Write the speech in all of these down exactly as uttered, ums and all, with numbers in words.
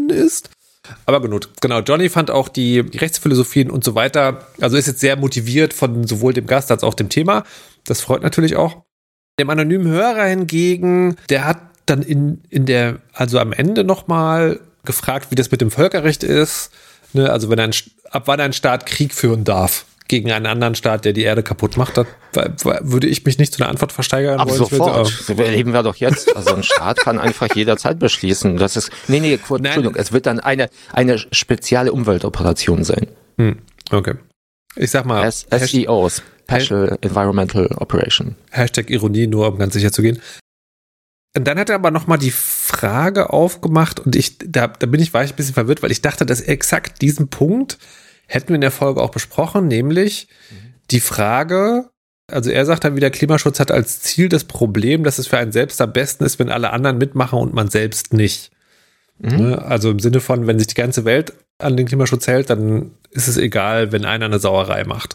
drin ist. Aber gut, genau, Johnny fand auch die Rechtsphilosophien und so weiter, also ist jetzt sehr motiviert von sowohl dem Gast als auch dem Thema. Das freut natürlich auch. Dem anonymen Hörer hingegen, der hat dann in, in der, also am Ende nochmal gefragt, wie das mit dem Völkerrecht ist. Ne, also wenn ein, ab wann ein Staat Krieg führen darf gegen einen anderen Staat, der die Erde kaputt macht, da würde ich mich nicht zu einer Antwort versteigern wollen. Aber sofort. So erleben wir doch jetzt. Also ein Staat kann einfach jederzeit beschließen. Das ist, nee, nee, kurz, Entschuldigung, es wird dann eine, eine spezielle Umweltoperation sein. Hm, okay. Ich sag mal. S E O, Special Environmental Operation. Hashtag Ironie, nur um ganz sicher zu gehen. Und dann hat er aber nochmal die Frage aufgemacht und ich, da, da bin ich, war ich ein bisschen verwirrt, weil ich dachte, dass exakt diesen Punkt hätten wir in der Folge auch besprochen, nämlich mhm. die Frage, also er sagt dann wieder, Klimaschutz hat als Ziel das Problem, dass es für einen selbst am besten ist, wenn alle anderen mitmachen und man selbst nicht. Mhm. Also im Sinne von, wenn sich die ganze Welt an den Klimaschutz hält, dann ist es egal, wenn einer eine Sauerei macht.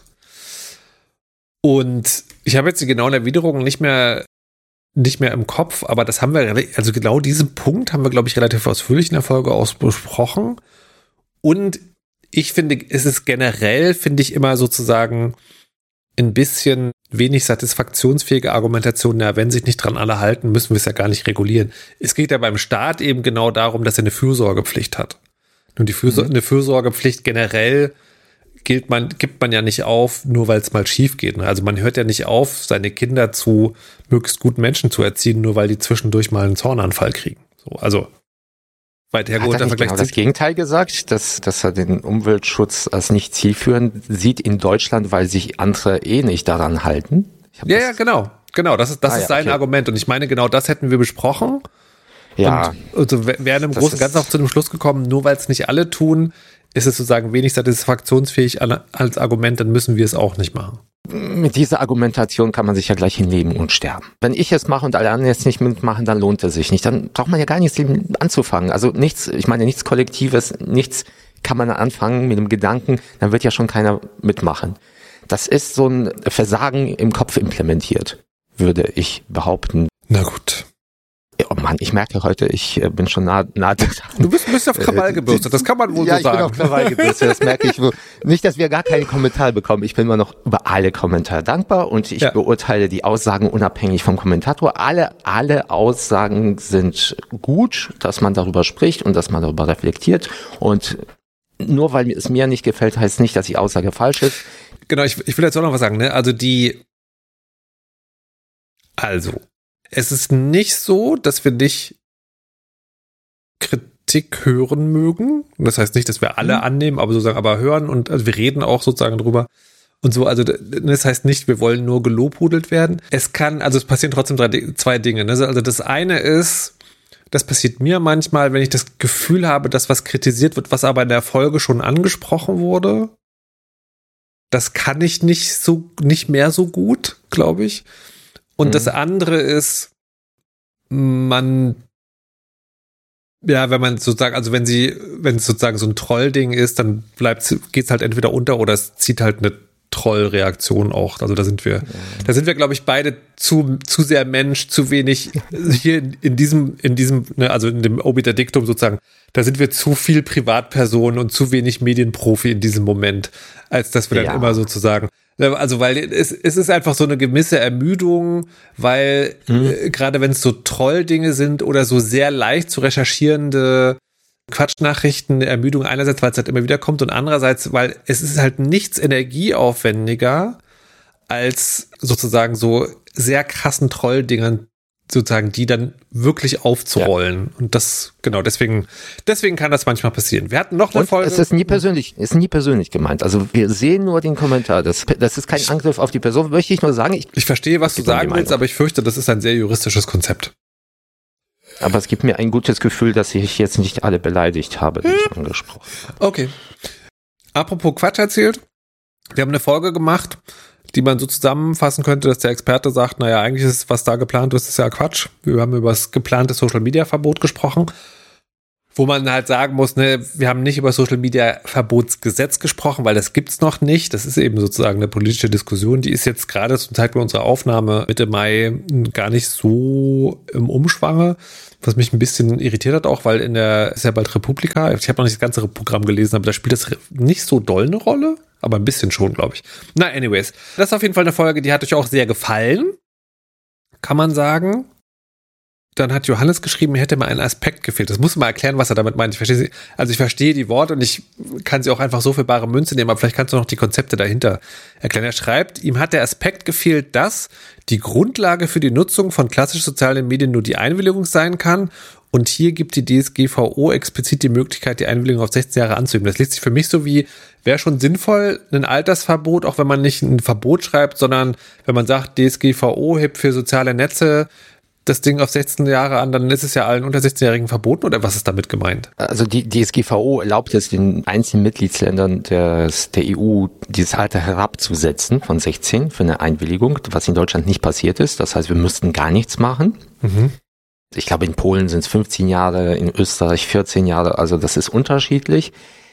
Und ich habe jetzt die genauen Erwiderungen nicht mehr nicht mehr im Kopf, aber das haben wir, also genau diesen Punkt haben wir, glaube ich, relativ ausführlich in der Folge auch besprochen. Und ich finde, es ist generell, finde ich, immer sozusagen ein bisschen wenig satisfaktionsfähige Argumentation. Ja, wenn sich nicht dran alle halten, müssen wir es ja gar nicht regulieren. Es geht ja beim Staat eben genau darum, dass er eine Fürsorgepflicht hat. Und die Fürsor- mhm. eine Fürsorgepflicht generell gilt man, gibt man ja nicht auf, nur weil es mal schief geht. Also man hört ja nicht auf, seine Kinder zu möglichst guten Menschen zu erziehen, nur weil die zwischendurch mal einen Zornanfall kriegen. So, also weit hergeholter Vergleich. Genau das Gegenteil gesagt, dass, dass er den Umweltschutz als nicht zielführend sieht in Deutschland, weil sich andere eh nicht daran halten. Ja, ja, genau. Genau, das ist, das ah, ist ja, sein okay. Argument. Und ich meine, genau das hätten wir besprochen. Ja. Und also wären im Großen und Ganzen auch zu dem Schluss gekommen, nur weil es nicht alle tun, ist es sozusagen wenig satisfaktionsfähig als Argument, dann müssen wir es auch nicht machen. Mit dieser Argumentation kann man sich ja gleich hinleben und sterben. Wenn ich es mache und alle anderen jetzt nicht mitmachen, dann lohnt es sich nicht. Dann braucht man ja gar nichts anzufangen. Also nichts, ich meine nichts Kollektives, nichts kann man anfangen mit dem Gedanken, dann wird ja schon keiner mitmachen. Das ist so ein Versagen im Kopf implementiert, würde ich behaupten. Na gut. Oh Mann, ich merke heute, ich bin schon nah, nah dran. Du bist, bist auf Krawall gebürstet, das kann man wohl ja, so sagen. Ja, ich bin auf Krawall gebürstet, das merke ich wohl. Nicht, dass wir gar keinen Kommentar bekommen. Ich bin immer noch über alle Kommentare dankbar und ich ja. beurteile die Aussagen unabhängig vom Kommentator. Alle, alle Aussagen sind gut, dass man darüber spricht und dass man darüber reflektiert. Und nur weil es mir nicht gefällt, heißt nicht, dass die Aussage falsch ist. Genau, ich, ich will jetzt auch noch was sagen, ne? Also die, also, es ist nicht so, dass wir nicht Kritik hören mögen. Das heißt nicht, dass wir alle annehmen, aber sozusagen aber hören und also wir reden auch sozusagen drüber und so. Also das heißt nicht, wir wollen nur gelobhudelt werden. Es kann, also es passieren trotzdem drei, zwei Dinge. Ne? Also das eine ist, das passiert mir manchmal, wenn ich das Gefühl habe, dass was kritisiert wird, was aber in der Folge schon angesprochen wurde. Das kann ich nicht so, nicht mehr so gut, glaube ich. Und mhm. das andere ist, man, ja, wenn man sozusagen, also wenn sie, wenn es sozusagen so ein Trollding ist, dann bleibt, geht's halt entweder unter oder es zieht halt eine Trollreaktion auch. Also da sind wir, mhm. da sind wir, glaube ich, beide zu, zu sehr Mensch, zu wenig hier in, in diesem, in diesem, ne, also in dem Obiter Dictum sozusagen, da sind wir zu viel Privatperson und zu wenig Medienprofi in diesem Moment, als dass wir dann ja. immer sozusagen, also weil es, es ist einfach so eine gewisse Ermüdung, weil mhm. äh, gerade wenn es so Trolldinge sind oder so sehr leicht zu recherchierende Quatschnachrichten, Ermüdung einerseits, weil es halt immer wieder kommt und andererseits, weil es ist halt nichts energieaufwendiger als sozusagen so sehr krassen Trolldingern sozusagen, die dann wirklich aufzurollen. Ja. Und das, genau, deswegen, deswegen kann das manchmal passieren. Wir hatten noch eine und Folge. Es ist nie persönlich, ist nie persönlich gemeint. Also wir sehen nur den Kommentar. Das, das ist kein Angriff auf die Person, möchte ich nur sagen. Ich, ich verstehe, was du sagen willst, aber ich fürchte, das ist ein sehr juristisches Konzept. Aber es gibt mir ein gutes Gefühl, dass ich jetzt nicht alle beleidigt habe, die hm. ich angesprochen habe. Okay. Apropos Quatsch erzählt. Wir haben eine Folge gemacht, die man so zusammenfassen könnte, dass der Experte sagt, naja, eigentlich ist, was da geplant ist, ist ja Quatsch. Wir haben über das geplante Social-Media-Verbot gesprochen. Wo man halt sagen muss, ne, wir haben nicht über Social Media Verbotsgesetz gesprochen, weil das gibt's noch nicht. Das ist eben sozusagen eine politische Diskussion. Die ist jetzt gerade zum Zeitpunkt unserer Aufnahme Mitte Mai gar nicht so im Umschwange, was mich ein bisschen irritiert hat auch, weil in der, ist ja bald Republika, ich habe noch nicht das ganze Programm gelesen, aber da spielt das nicht so doll eine Rolle, aber ein bisschen schon, glaube ich. Na, anyways, das ist auf jeden Fall eine Folge, die hat euch auch sehr gefallen, kann man sagen. Dann hat Johannes geschrieben, mir hätte mal ein Aspekt gefehlt. Das muss mal erklären, was er damit meint. Ich verstehe sie, also ich verstehe die Worte und ich kann sie auch einfach so für bare Münze nehmen, aber vielleicht kannst du noch die Konzepte dahinter erklären. Er schreibt, ihm hat der Aspekt gefehlt, dass die Grundlage für die Nutzung von klassisch sozialen Medien nur die Einwilligung sein kann und hier gibt die D S G V O explizit die Möglichkeit, die Einwilligung auf sechzehn Jahre anzuheben. Das liest sich für mich so wie, wäre schon sinnvoll, ein Altersverbot, auch wenn man nicht ein Verbot schreibt, sondern wenn man sagt, D S G V O hebt für soziale Netze das Ding auf sechzehn Jahre an, dann ist es ja allen unter sechzehnjährigen verboten, oder was ist damit gemeint? Also die D S G V O erlaubt es den einzelnen Mitgliedsländern des, der E U, dieses Alter herabzusetzen von sechzehn für eine Einwilligung, was in Deutschland nicht passiert ist. Das heißt, wir müssten gar nichts machen. Mhm. Ich glaube, in Polen sind es fünfzehn Jahre, in Österreich vierzehn Jahre, also das ist unterschiedlich.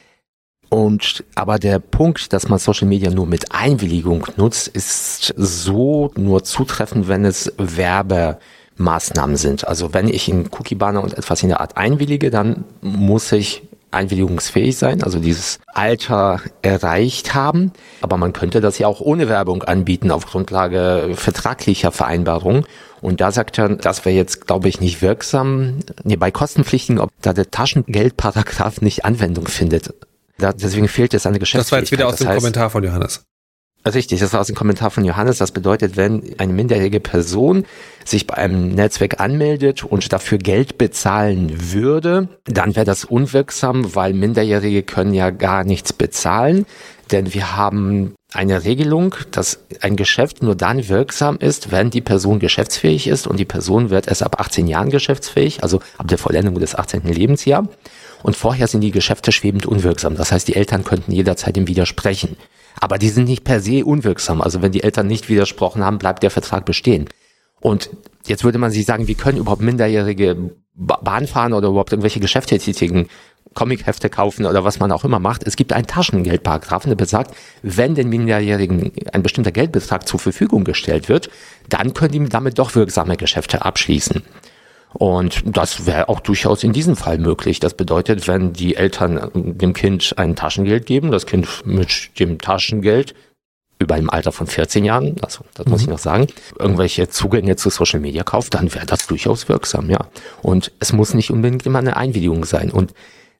Und aber der Punkt, dass man Social Media nur mit Einwilligung nutzt, ist so nur zutreffend, wenn es Werbe Maßnahmen sind. Also wenn ich in Cookie-Banner und etwas in der Art einwillige, dann muss ich einwilligungsfähig sein, also dieses Alter erreicht haben. Aber man könnte das ja auch ohne Werbung anbieten auf Grundlage vertraglicher Vereinbarungen. Und da sagt er, das wäre jetzt, glaube ich, nicht wirksam. Nee, bei Kostenpflichtigen, ob da der Taschengeldparagraph nicht Anwendung findet. Da, deswegen fehlt es eine Geschäftsfähigkeit. Das war jetzt wieder aus das dem heißt, Kommentar von Johannes. Richtig, das war aus dem Kommentar von Johannes. Das bedeutet, wenn eine minderjährige Person sich bei einem Netzwerk anmeldet und dafür Geld bezahlen würde, dann wäre das unwirksam, weil Minderjährige können ja gar nichts bezahlen. Denn wir haben eine Regelung, dass ein Geschäft nur dann wirksam ist, wenn die Person geschäftsfähig ist. Und die Person wird erst ab achtzehn Jahren geschäftsfähig, also ab der Vollendung des achtzehnten Lebensjahres. Und vorher sind die Geschäfte schwebend unwirksam. Das heißt, die Eltern könnten jederzeit ihm widersprechen. Aber die sind nicht per se unwirksam. Also wenn die Eltern nicht widersprochen haben, bleibt der Vertrag bestehen. Und jetzt würde man sich sagen, wie können überhaupt Minderjährige Bahn fahren oder überhaupt irgendwelche Geschäfte tätigen, Comichefte kaufen oder was man auch immer macht. Es gibt einen Taschengeldparagraphen, der besagt, wenn den Minderjährigen ein bestimmter Geldbetrag zur Verfügung gestellt wird, dann können die damit doch wirksame Geschäfte abschließen. Und das wäre auch durchaus in diesem Fall möglich. Das bedeutet, wenn die Eltern dem Kind ein Taschengeld geben, das Kind mit dem Taschengeld über im Alter von vierzehn Jahren, also das muss ich noch sagen, irgendwelche Zugänge zu Social Media kauft, dann wäre das durchaus wirksam, ja. Und es muss nicht unbedingt immer eine Einwilligung sein. Und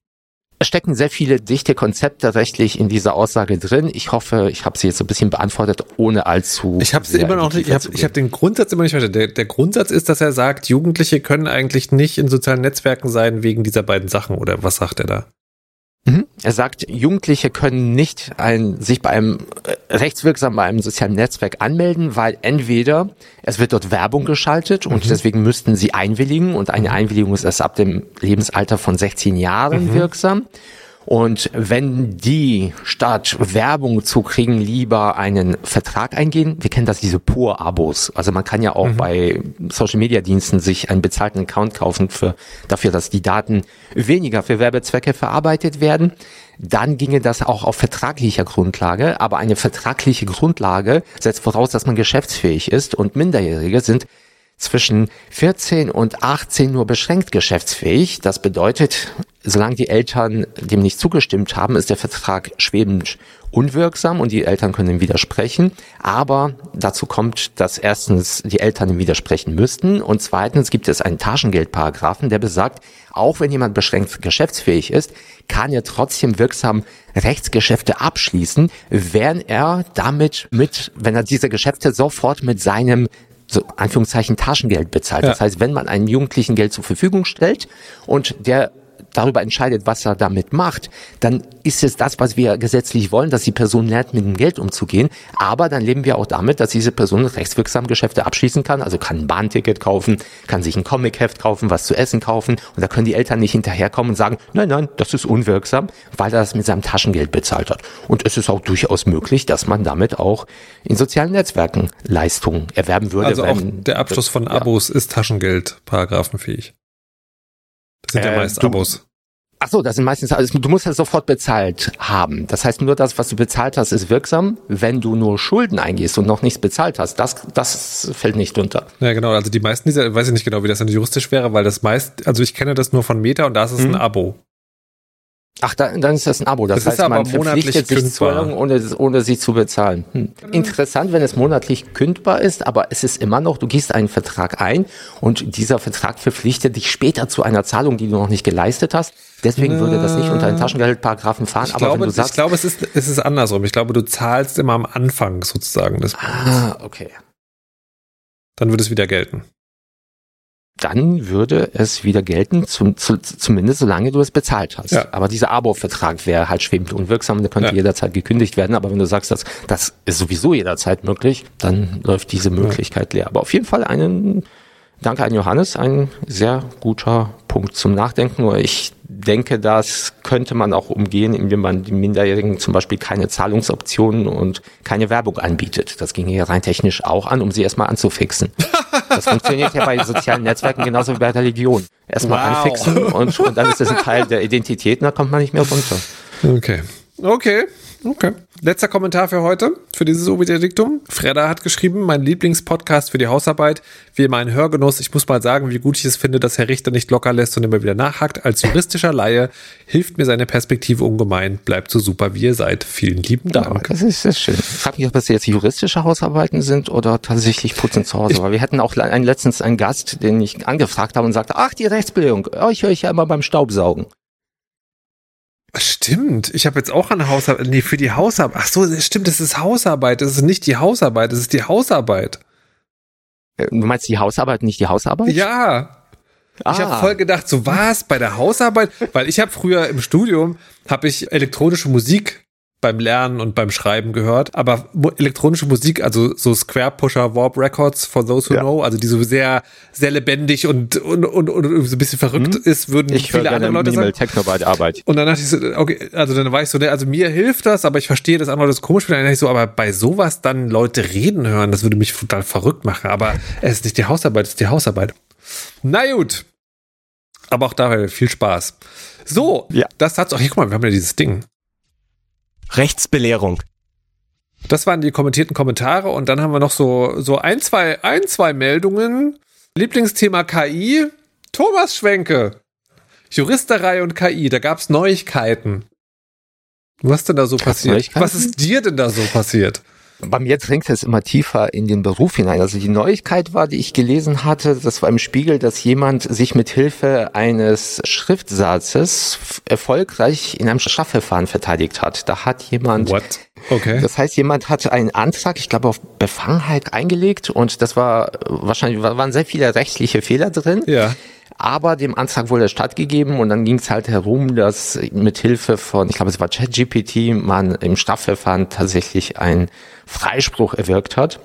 es stecken sehr viele dichte Konzepte rechtlich in dieser Aussage drin. Ich hoffe, ich habe sie jetzt so ein bisschen beantwortet, ohne allzu. Ich habe sie immer noch nicht. Ich habe ich hab den Grundsatz immer nicht verstanden. Der, der Grundsatz ist, dass er sagt, Jugendliche können eigentlich nicht in sozialen Netzwerken sein wegen dieser beiden Sachen. Oder was sagt er da? Mhm. Er sagt, Jugendliche können nicht ein, sich bei einem äh, rechtswirksam bei einem sozialen Netzwerk anmelden, weil entweder es wird dort Werbung geschaltet und mhm. deswegen müssten sie einwilligen und eine Einwilligung ist erst ab dem Lebensalter von sechzehn Jahren mhm. wirksam. Und wenn die statt Werbung zu kriegen lieber einen Vertrag eingehen, wir kennen das, diese Pur-Abos. Also man kann ja auch mhm. bei Social-Media-Diensten sich einen bezahlten Account kaufen für dafür, dass die Daten weniger für Werbezwecke verarbeitet werden. Dann ginge das auch auf vertraglicher Grundlage. Aber eine vertragliche Grundlage setzt voraus, dass man geschäftsfähig ist und Minderjährige sind zwischen vierzehn und achtzehn nur beschränkt geschäftsfähig. Das bedeutet, solange die Eltern dem nicht zugestimmt haben, ist der Vertrag schwebend unwirksam und die Eltern können ihm widersprechen. Aber dazu kommt, dass erstens die Eltern ihm widersprechen müssten und zweitens gibt es einen Taschengeldparagraphen, der besagt, auch wenn jemand beschränkt geschäftsfähig ist, kann er trotzdem wirksam Rechtsgeschäfte abschließen, wenn er damit mit, wenn er diese Geschäfte sofort mit seinem so Anführungszeichen Taschengeld bezahlt. Ja. Das heißt, wenn man einem Jugendlichen Geld zur Verfügung stellt und der darüber entscheidet, was er damit macht, dann ist es das, was wir gesetzlich wollen, dass die Person lernt, mit dem Geld umzugehen. Aber dann leben wir auch damit, dass diese Person rechtswirksam Geschäfte abschließen kann. Also kann ein Bahnticket kaufen, kann sich ein Comicheft kaufen, was zu essen kaufen. Und da können die Eltern nicht hinterherkommen und sagen, nein, nein, das ist unwirksam, weil er das mit seinem Taschengeld bezahlt hat. Und es ist auch durchaus möglich, dass man damit auch in sozialen Netzwerken Leistungen erwerben würde. Also auch der Abschluss von Abos ja. ist Taschengeld paragraphenfähig. Das sind äh, ja meist du, Abos. Ach so, das sind meistens, also du musst das sofort bezahlt haben. Das heißt, nur das, was du bezahlt hast, ist wirksam. Wenn du nur Schulden eingehst und noch nichts bezahlt hast, das, das fällt nicht unter. Ja, genau. Also die meisten dieser, weiß ich nicht genau, wie das dann juristisch wäre, weil das meist, also ich kenne das nur von Meta und da ist es hm. ein Abo. Ach, da, dann ist das ein Abo. Das, das heißt, ist aber man verpflichtet sich zu hören, ohne, ohne sie zu bezahlen. Hm. Interessant, wenn es monatlich kündbar ist, aber es ist immer noch, du gehst einen Vertrag ein und dieser Vertrag verpflichtet dich später zu einer Zahlung, die du noch nicht geleistet hast. Deswegen äh, würde das nicht unter den Taschengeldparagraphen fahren. Ich aber glaube, wenn du sagst, ich glaube, es ist, es ist andersrum. Ich glaube, du zahlst immer am Anfang sozusagen des Ah, okay. Dann würde es wieder gelten. Dann würde es wieder gelten, zum, zu, zumindest solange du es bezahlt hast. Ja. Aber dieser Abo-Vertrag wäre halt schwebend unwirksam, der könnte ja. jederzeit gekündigt werden. Aber wenn du sagst, dass das ist sowieso jederzeit möglich, dann läuft diese Möglichkeit ja. leer. Aber auf jeden Fall einen, danke an Johannes, ein sehr guter Punkt zum Nachdenken. Nur ich denke, das könnte man auch umgehen, indem man den Minderjährigen zum Beispiel keine Zahlungsoptionen und keine Werbung anbietet. Das ging hier rein technisch auch an, um sie erstmal anzufixen. Das funktioniert ja bei sozialen Netzwerken genauso wie bei Religion. Erstmal wow. anfixen und, und dann ist das ein Teil der Identität und da kommt man nicht mehr runter. Okay. Okay. Okay. Letzter Kommentar für heute, für dieses Obiter-Diktum. Fredda hat geschrieben, mein Lieblingspodcast für die Hausarbeit, wie mein Hörgenuss. Ich muss mal sagen, wie gut ich es finde, dass Herr Richter nicht locker lässt und immer wieder nachhakt. Als juristischer Laie hilft mir seine Perspektive ungemein. Bleibt so super, wie ihr seid. Vielen lieben Dank. Ja, das ist sehr schön. Ich frage mich, ob das jetzt juristische Hausarbeiten sind oder tatsächlich Putzen zu Hause. Ich, Weil wir hatten auch ein, letztens einen Gast, den ich angefragt habe und sagte, ach, die Rechtsbildung, euch höre ich ja immer beim Staubsaugen. Stimmt, ich habe jetzt auch eine Hausarbeit, nee, für die Hausarbeit, ach so, stimmt, das ist Hausarbeit, das ist nicht die Hausarbeit, das ist die Hausarbeit. Du meinst die Hausarbeit, nicht die Hausarbeit? Ja, ah. Ich habe voll gedacht, so was, bei der Hausarbeit, weil ich habe früher im Studium, habe ich elektronische Musik beim Lernen und beim Schreiben gehört, aber elektronische Musik, also so Square Pusher, Warp Records, for those who ja. know, also die so sehr, sehr lebendig und, und, und, und so ein bisschen verrückt hm. ist, würden ich viele andere Leute Minimal sagen. Techno bei der Arbeit. Und dann dachte ich so, okay, also dann war ich so, also mir hilft das, aber ich verstehe, dass andere das komisch finden. Dann dachte ich so, aber bei sowas dann Leute reden hören, das würde mich total verrückt machen, aber es ist nicht die Hausarbeit, es ist die Hausarbeit. Na gut. Aber auch dabei viel Spaß. So, ja. das hat's auch, hier, guck mal, wir haben ja dieses Ding. Rechtsbelehrung. Das waren die kommentierten Kommentare und dann haben wir noch so, so ein, zwei, ein, zwei Meldungen. Lieblingsthema K I. Thomas Schwenke. Juristerei und K I, da gab's Neuigkeiten. Was denn da so passiert? Was ist dir denn da so passiert? Bei mir dringt es immer tiefer in den Beruf hinein. Also die Neuigkeit war, die ich gelesen hatte, das war im Spiegel, dass jemand sich mit Hilfe eines Schriftsatzes erfolgreich in einem Strafverfahren verteidigt hat. Da hat jemand, What? Okay. Das heißt, jemand hat einen Antrag, ich glaube, auf Befangenheit eingelegt und das war wahrscheinlich, waren sehr viele rechtliche Fehler drin. Ja. Aber dem Antrag wurde stattgegeben und dann ging es halt herum, dass mit Hilfe von, ich glaube, es war ChatGPT, man im Strafverfahren tatsächlich einen Freispruch erwirkt hat.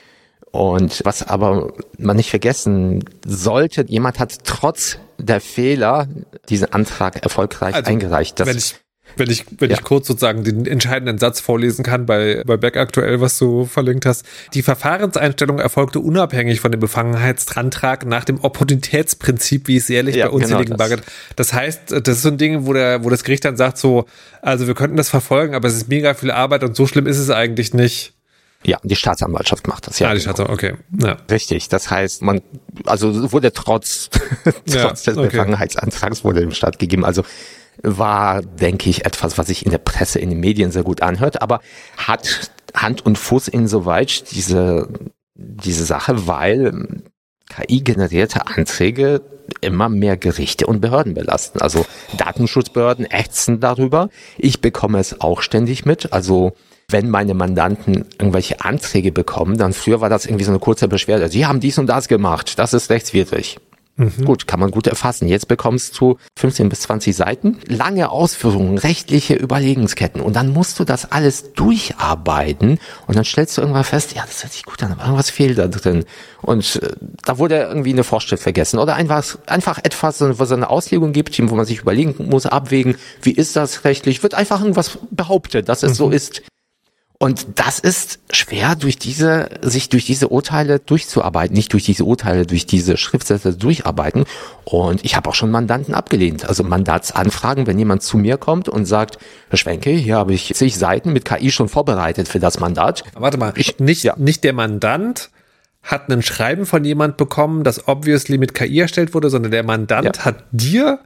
Und was aber man nicht vergessen sollte, jemand hat trotz der Fehler diesen Antrag erfolgreich also, eingereicht. Das wenn ich Wenn ich, wenn ja. ich kurz sozusagen den entscheidenden Satz vorlesen kann bei, bei Beck aktuell, was du verlinkt hast. Die Verfahrenseinstellung erfolgte unabhängig von dem Befangenheitsantrag nach dem Opportunitätsprinzip, wie es jährlich ja, bei unzähligen genau Bagger. Das heißt, das ist so ein Ding, wo der, wo das Gericht dann sagt so, also wir könnten das verfolgen, aber es ist mega viel Arbeit und so schlimm ist es eigentlich nicht. Ja, die Staatsanwaltschaft macht das, ja. Ah, die Staatsanwaltschaft, okay. Ja. Richtig, das heißt, man, also wurde trotz, trotz ja, des okay. Befangenheitsantrags wurde dem stattgegeben, also war, denke ich, etwas, was sich in der Presse, in den Medien sehr gut anhört, aber hat Hand und Fuß insoweit diese, diese Sache, weil K I-generierte Anträge immer mehr Gerichte und Behörden belasten. Also Datenschutzbehörden ächzen darüber. Ich bekomme es auch ständig mit. Also wenn meine Mandanten irgendwelche Anträge bekommen, dann früher war das irgendwie so eine kurze Beschwerde. Sie haben dies und das gemacht. Das ist rechtswidrig. Mhm. Gut, kann man gut erfassen. Jetzt bekommst du fünfzehn bis zwanzig Seiten, lange Ausführungen, rechtliche Überlegensketten und dann musst du das alles durcharbeiten und dann stellst du irgendwann fest, ja, das hört sich gut an, aber irgendwas fehlt da drin und äh, da wurde irgendwie eine Vorschrift vergessen oder einfach, einfach etwas, wo es eine Auslegung gibt, wo man sich überlegen muss, abwägen, wie ist das rechtlich, wird einfach irgendwas behauptet, dass es mhm. so ist. Und das ist schwer, durch diese, sich durch diese Urteile durchzuarbeiten, nicht durch diese Urteile, durch diese Schriftsätze durcharbeiten. Und ich habe auch schon Mandanten abgelehnt, also Mandatsanfragen, wenn jemand zu mir kommt und sagt, Herr Schwenke, hier habe ich zig Seiten mit K I schon vorbereitet für das Mandat. Warte mal, ich, nicht, ja. nicht der Mandant hat ein Schreiben von jemand bekommen, das obviously mit K I erstellt wurde, sondern der Mandant ja. hat dir,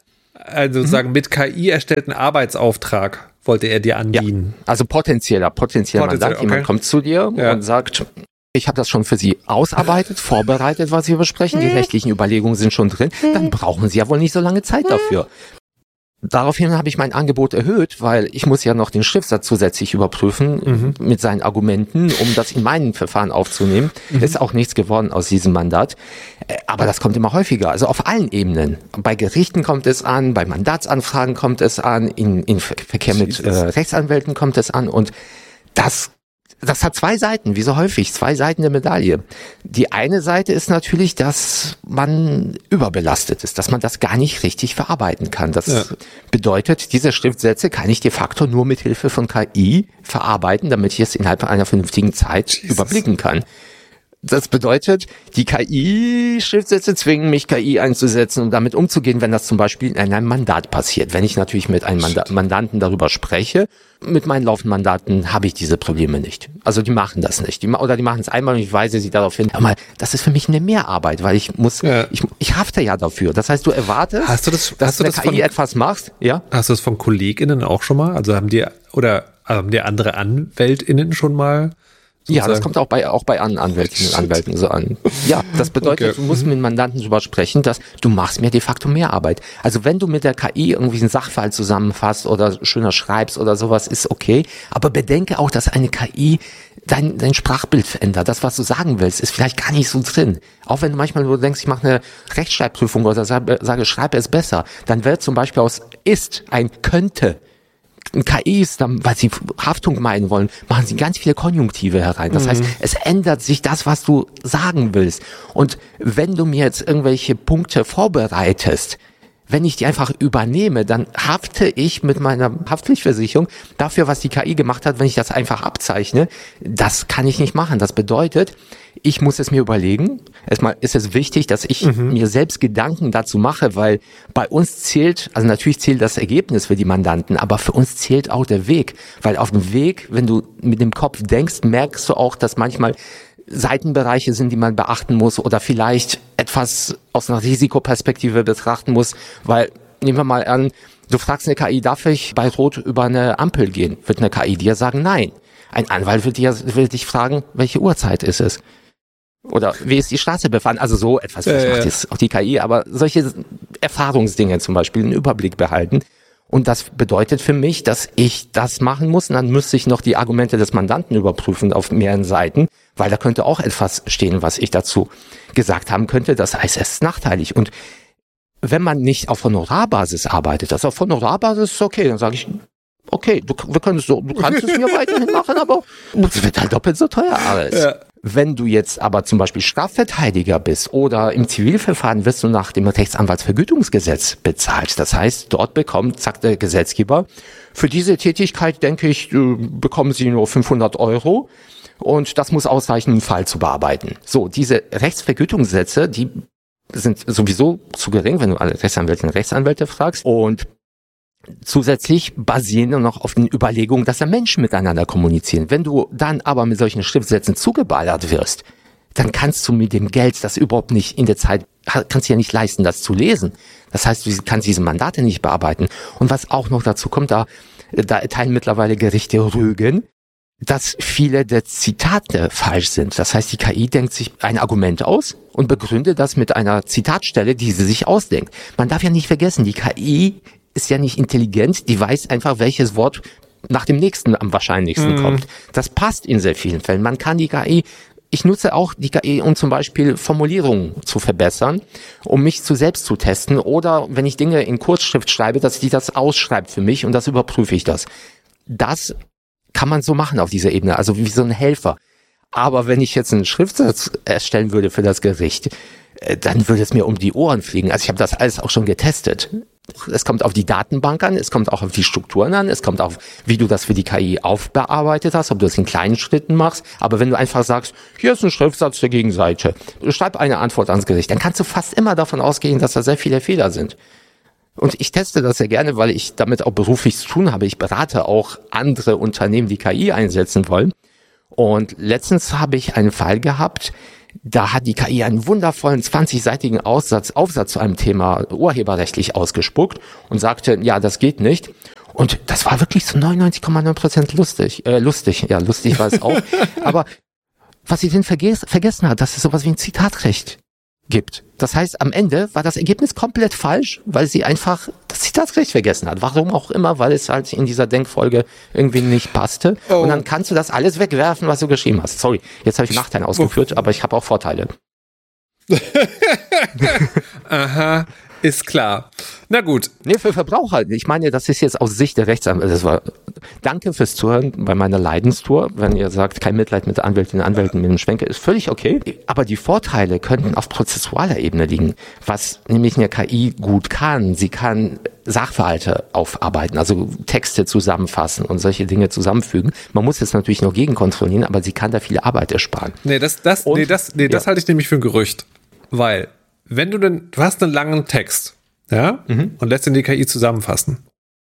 also mhm. sagen, mit K I erstellten Arbeitsauftrag wollte er dir andienen. Ja, also potenzieller, potenzieller Potenziell, Mandant. Jemand okay. kommt zu dir ja. und sagt, ich habe das schon für Sie ausarbeitet, vorbereitet, was wir besprechen. Die rechtlichen Überlegungen sind schon drin. Dann brauchen Sie ja wohl nicht so lange Zeit dafür. Daraufhin habe ich mein Angebot erhöht, weil ich muss ja noch den Schriftsatz zusätzlich überprüfen mhm. mit seinen Argumenten, um das in meinen Verfahren aufzunehmen. Mhm. Ist auch nichts geworden aus diesem Mandat. Aber das kommt immer häufiger, also auf allen Ebenen. Bei Gerichten kommt es an, bei Mandatsanfragen kommt es an, in, in Verkehr mit äh, Rechtsanwälten kommt es an und das Das hat zwei Seiten, wie so häufig, zwei Seiten der Medaille. Die eine Seite ist natürlich, dass man überbelastet ist, dass man das gar nicht richtig verarbeiten kann. Das ja. bedeutet, diese Schriftsätze kann ich de facto nur mit Hilfe von K I verarbeiten, damit ich es innerhalb einer vernünftigen Zeit Jesus. überblicken kann. Das bedeutet, die K I-Schriftsätze zwingen mich, K I einzusetzen, um damit umzugehen, wenn das zum Beispiel in einem Mandat passiert. Wenn ich natürlich mit einem Manda- Mandanten darüber spreche, mit meinen laufenden Mandaten habe ich diese Probleme nicht. Also die machen das nicht. Die, oder die machen es einmal und ich weise sie darauf hin. Aber das ist für mich eine Mehrarbeit, weil ich muss, ja. ich, ich hafte ja dafür. Das heißt, du erwartest, hast du das, dass hast du du das K I von, etwas machst. Ja? Hast du das von KollegInnen auch schon mal? Also haben die, oder haben die andere AnwältInnen schon mal? Ja, das kommt auch bei auch bei anderen Anwältinnen und Anwälten so an. Ja, das bedeutet, okay. du musst mit dem Mandanten darüber sprechen, dass du machst mir de facto mehr Arbeit. Also wenn du mit der K I irgendwie einen Sachverhalt zusammenfasst oder schöner schreibst oder sowas, ist okay. Aber bedenke auch, dass eine K I dein, dein Sprachbild verändert. Das, was du sagen willst, ist vielleicht gar nicht so drin. Auch wenn du manchmal nur denkst, ich mache eine Rechtschreibprüfung oder sage, sage schreibe es besser, dann wird zum Beispiel aus ist ein könnte. K Is, weil sie Haftung meiden wollen, machen sie ganz viele Konjunktive herein. Das mhm. heißt, es ändert sich das, was du sagen willst. Und wenn du mir jetzt irgendwelche Punkte vorbereitest, wenn ich die einfach übernehme, dann hafte ich mit meiner Haftpflichtversicherung dafür, was die K I gemacht hat, wenn ich das einfach abzeichne. Das kann ich nicht machen. Das bedeutet, ich muss es mir überlegen. Erstmal ist es wichtig, dass ich mhm. mir selbst Gedanken dazu mache, weil bei uns zählt, also natürlich zählt das Ergebnis für die Mandanten, aber für uns zählt auch der Weg. Weil auf dem Weg, wenn du mit dem Kopf denkst, merkst du auch, dass manchmal Seitenbereiche sind, die man beachten muss oder vielleicht etwas aus einer Risikoperspektive betrachten muss, weil, nehmen wir mal an, du fragst eine K I, darf ich bei Rot über eine Ampel gehen? Wird eine K I dir sagen, nein. Ein Anwalt wird, dir, wird dich fragen, welche Uhrzeit ist es? Oder wie ist die Straße befahren? Also so etwas, vielleicht macht jetzt auch die K I, aber solche Erfahrungsdinge zum Beispiel, einen Überblick behalten. Und das bedeutet für mich, dass ich das machen muss und dann müsste ich noch die Argumente des Mandanten überprüfen auf mehreren Seiten, weil da könnte auch etwas stehen, was ich dazu gesagt haben könnte. Das heißt, es ist nachteilig. Und wenn man nicht auf Honorarbasis arbeitet, das auf Honorarbasis ist okay, dann sage ich, okay, du, wir können es so, du kannst es mir weiterhin machen, aber es wird halt doppelt so teuer alles. Ja. Wenn du jetzt aber zum Beispiel Strafverteidiger bist oder im Zivilverfahren wirst du nach dem Rechtsanwaltsvergütungsgesetz bezahlt. Das heißt, dort bekommt, sagt der Gesetzgeber, für diese Tätigkeit, denke ich, bekommen Sie nur fünfhundert Euro und das muss ausreichen, einen Fall zu bearbeiten. So, diese Rechtsvergütungssätze, die sind sowieso zu gering, wenn du alle Rechtsanwältinnen und Rechtsanwälte fragst und zusätzlich basieren nur noch auf den Überlegungen, dass da Menschen miteinander kommunizieren. Wenn du dann aber mit solchen Schriftsätzen zugeballert wirst, dann kannst du mit dem Geld das überhaupt nicht in der Zeit, kannst du ja nicht leisten, das zu lesen. Das heißt, du kannst diese Mandate nicht bearbeiten. Und was auch noch dazu kommt, da, da erteilen mittlerweile Gerichte Rügen, dass viele der Zitate falsch sind. Das heißt, die K I denkt sich ein Argument aus und begründet das mit einer Zitatstelle, die sie sich ausdenkt. Man darf ja nicht vergessen, die K I ist ja nicht intelligent, die weiß einfach, welches Wort nach dem nächsten am wahrscheinlichsten mm. kommt. Das passt in sehr vielen Fällen. Man kann die K I, ich nutze auch die K I, um zum Beispiel Formulierungen zu verbessern, um mich zu selbst zu testen oder wenn ich Dinge in Kurzschrift schreibe, dass die das ausschreibt für mich und das überprüfe ich das. Das kann man so machen auf dieser Ebene, also wie so ein Helfer. Aber wenn ich jetzt einen Schriftsatz erstellen würde für das Gericht, dann würde es mir um die Ohren fliegen. Also ich habe das alles auch schon getestet. Es kommt auf die Datenbank an, es kommt auch auf die Strukturen an, es kommt auf, wie du das für die K I aufbearbeitet hast, ob du das in kleinen Schritten machst. Aber wenn du einfach sagst, hier ist ein Schriftsatz der Gegenseite, schreib eine Antwort ans Gericht, dann kannst du fast immer davon ausgehen, dass da sehr viele Fehler sind. Und ich teste das sehr gerne, weil ich damit auch beruflich zu tun habe. Ich berate auch andere Unternehmen, die K I einsetzen wollen. Und letztens habe ich einen Fall gehabt, da hat die K I einen wundervollen zwanzigseitigen Aufsatz, Aufsatz zu einem Thema urheberrechtlich ausgespuckt und sagte, ja, das geht nicht. Und das war wirklich zu neunundneunzig Komma neun Prozent lustig. Äh, lustig, ja, lustig war es auch. Aber was sie denn verges- vergessen hat, dass es sowas wie ein Zitatrecht gibt. Das heißt, am Ende war das Ergebnis komplett falsch, weil sie einfach das Zitatrecht vergessen hat. Warum auch immer, weil es halt in dieser Denkfolge irgendwie nicht passte. Oh. Und dann kannst du das alles wegwerfen, was du geschrieben hast. Sorry, jetzt habe ich Nachteile ausgeführt, oh. aber ich habe auch Vorteile. Aha, ist klar. Na gut. Nee, für Verbraucher. Ich meine, das ist jetzt aus Sicht der Rechtsanwälte. Das war, danke fürs Zuhören bei meiner Leidenstour. Wenn ihr sagt, kein Mitleid mit Anwältinnen und Anwälten mit dem Schwenke, ist völlig okay. Aber die Vorteile könnten auf prozessualer Ebene liegen. Was nämlich eine K I gut kann. Sie kann Sachverhalte aufarbeiten, also Texte zusammenfassen und solche Dinge zusammenfügen. Man muss jetzt natürlich noch gegenkontrollieren, aber sie kann da viel Arbeit ersparen. Nee, das, das, und, nee, das, nee, ja. das halte ich nämlich für ein Gerücht. Weil, wenn du denn, du hast einen langen Text, ja, mhm. und lässt ihn die K I zusammenfassen,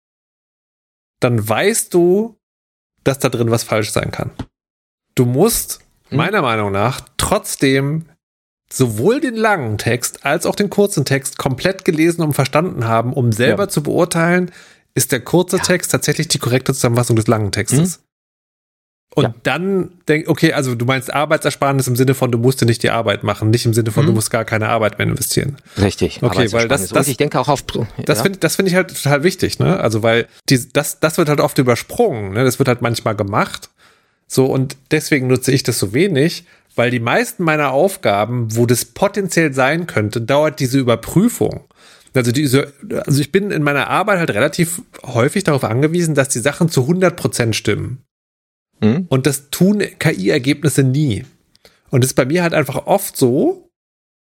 dann weißt du, dass da drin was falsch sein kann. Du musst, mhm. meiner Meinung nach, trotzdem sowohl den langen Text als auch den kurzen Text komplett gelesen und verstanden haben, um selber ja. zu beurteilen, ist der kurze ja. Text tatsächlich die korrekte Zusammenfassung des langen Textes. Mhm. Und ja. dann denk, okay, also du meinst Arbeitsersparnis im Sinne von, du musst dir nicht die Arbeit machen, nicht im Sinne von, mhm. du musst gar keine Arbeit mehr investieren. Richtig. Okay, weil das, das, ich denke auch auf, das ja. finde, das finde ich halt total wichtig, ne? Also, weil die, das, das wird halt oft übersprungen, ne? Das wird halt manchmal gemacht. So, und deswegen nutze ich das so wenig, weil die meisten meiner Aufgaben, wo das potenziell sein könnte, dauert diese Überprüfung. Also diese, also ich bin in meiner Arbeit halt relativ häufig darauf angewiesen, dass die Sachen zu hundert Prozent stimmen. Mhm. Und das tun K I-Ergebnisse nie. Und es ist bei mir halt einfach oft so,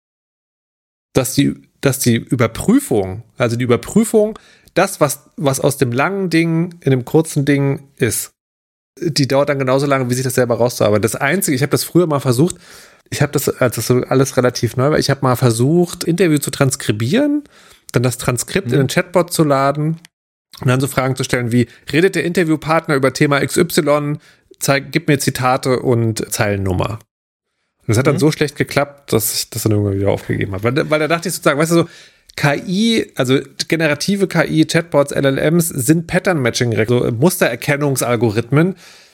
dass die, dass die Überprüfung, also die Überprüfung, das, was, was aus dem langen Ding in dem kurzen Ding ist, die dauert dann genauso lange, wie sich das selber rauszuarbeiten. Das Einzige, ich habe das früher mal versucht, ich habe das, als das so alles relativ neu war, ich habe mal versucht, Interview zu transkribieren, dann das Transkript mhm. in den Chatbot zu laden und dann so Fragen zu stellen wie, redet der Interviewpartner über Thema X Y, zeig, gib mir Zitate und Zeilennummer. Und das hat dann mhm. so schlecht geklappt, dass ich das dann irgendwann wieder aufgegeben habe. Weil, weil da dachte ich sozusagen, weißt du so, K I, also generative K I, Chatbots, L L Ms sind Pattern-Matching, so Mustererkennungsalgorithmen.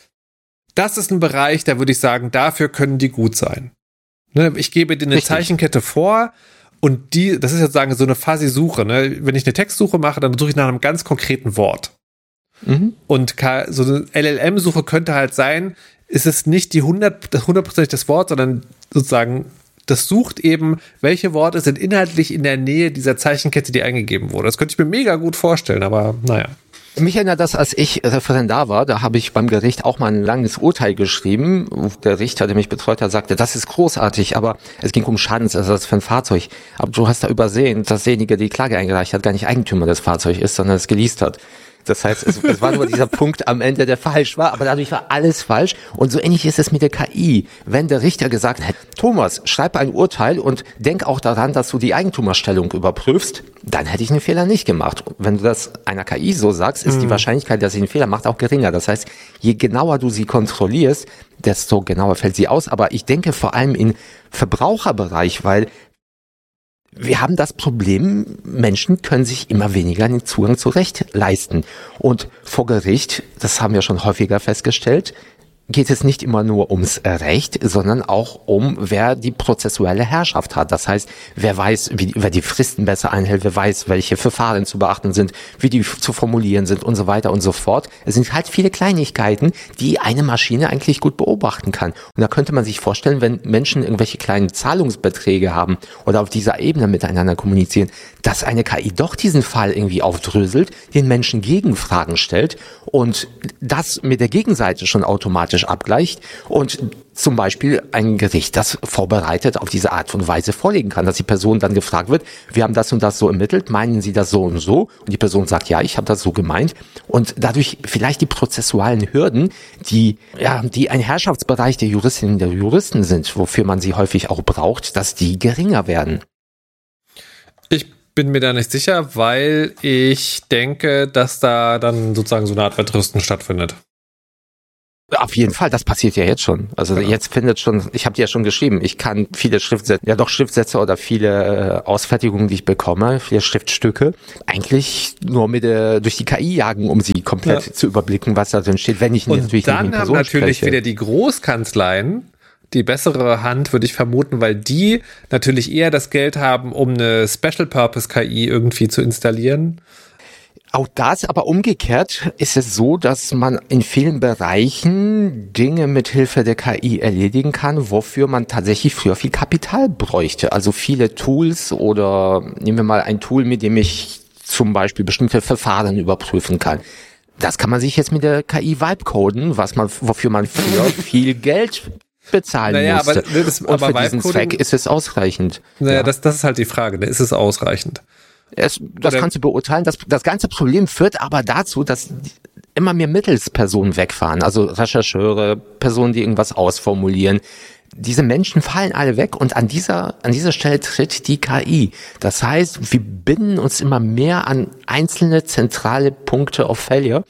Das ist ein Bereich, da würde ich sagen, dafür können die gut sein. Ne, ich gebe dir eine Richtig. Zeichenkette vor und die, das ist jetzt sagen so eine Fuzzy-Suche. Ne? Wenn ich eine Textsuche mache, dann suche ich nach einem ganz konkreten Wort. Mhm. Und K- so eine L L M-Suche könnte halt sein, ist es nicht die hundert Prozent das Wort, sondern sozusagen das sucht eben, welche Worte sind inhaltlich in der Nähe dieser Zeichenkette, die eingegeben wurde. Das könnte ich mir mega gut vorstellen, aber naja. Mich erinnert das, als ich Referendar war, da habe ich beim Gericht auch mal ein langes Urteil geschrieben. Der Richter, der mich betreut hat, sagte, das ist großartig, aber es ging um Schadensersatz für ein Fahrzeug. Aber du hast da übersehen, dass derjenige, der die Klage eingereicht hat, gar nicht Eigentümer des Fahrzeugs ist, sondern es geleast hat. Das heißt, es, es war nur dieser Punkt am Ende, der falsch war, aber dadurch war alles falsch. Und so ähnlich ist es mit der K I. Wenn der Richter gesagt hat, Thomas, schreib ein Urteil und denk auch daran, dass du die Eigentumsstellung überprüfst, dann hätte ich einen Fehler nicht gemacht. Wenn du das einer K I so sagst, ist mhm. die Wahrscheinlichkeit, dass sie einen Fehler macht, auch geringer. Das heißt, je genauer du sie kontrollierst, desto genauer fällt sie aus. Aber ich denke vor allem im Verbraucherbereich, weil wir haben das Problem, Menschen können sich immer weniger den Zugang zu Recht leisten. Und vor Gericht, das haben wir schon häufiger festgestellt, geht es nicht immer nur ums Recht, sondern auch um, wer die prozessuelle Herrschaft hat. Das heißt, wer weiß, wie, wer die Fristen besser einhält, wer weiß, welche Verfahren zu beachten sind, wie die zu formulieren sind und so weiter und so fort. Es sind halt viele Kleinigkeiten, die eine Maschine eigentlich gut beobachten kann. Und da könnte man sich vorstellen, wenn Menschen irgendwelche kleinen Zahlungsbeträge haben oder auf dieser Ebene miteinander kommunizieren, dass eine K I doch diesen Fall irgendwie aufdröselt, den Menschen Gegenfragen stellt und das mit der Gegenseite schon automatisch abgleicht und zum Beispiel ein Gericht, das vorbereitet auf diese Art und Weise vorlegen kann, dass die Person dann gefragt wird, wir haben das und das so ermittelt, meinen Sie das so und so? Und die Person sagt, ja, ich habe das so gemeint. Und dadurch vielleicht die prozessualen Hürden, die ja, die ein Herrschaftsbereich der Juristinnen und der Juristen sind, wofür man sie häufig auch braucht, dass die geringer werden. Ich bin mir da nicht sicher, weil ich denke, dass da dann sozusagen so eine Art Wettrüsten stattfindet. Auf jeden Fall, das passiert ja jetzt schon. Also ja. Jetzt findet schon, ich habe dir ja schon geschrieben, ich kann viele Schriftsätze, ja doch Schriftsätze oder viele äh, Ausfertigungen, die ich bekomme, viele Schriftstücke, eigentlich nur mit der, durch die K I jagen, um sie komplett ja. zu überblicken, was da drin steht, wenn ich Und natürlich dann nicht haben natürlich spreche. Wieder die Großkanzleien die bessere Hand, würde ich vermuten, weil die natürlich eher das Geld haben, um eine Special-Purpose-K I irgendwie zu installieren. Auch das, aber umgekehrt ist es so, dass man in vielen Bereichen Dinge mit Hilfe der K I erledigen kann, wofür man tatsächlich früher viel Kapital bräuchte. Also viele Tools oder nehmen wir mal ein Tool, mit dem ich zum Beispiel bestimmte Verfahren überprüfen kann. Das kann man sich jetzt mit der K I Vibe coden, was man, wofür man früher viel Geld bezahlen naja, musste. Aber, das, und aber für diesen Zweck ist es ausreichend. Naja, ja. das, das ist halt die Frage. Ne? Ist es ausreichend? Es, das Oder kannst du beurteilen. Das, das ganze Problem führt aber dazu, dass immer mehr Mittelspersonen wegfahren. Also Rechercheure, Personen, die irgendwas ausformulieren. Diese Menschen fallen alle weg und an dieser, an dieser Stelle tritt die K I. Das heißt, wir binden uns immer mehr an einzelne zentrale Punkte of Failure.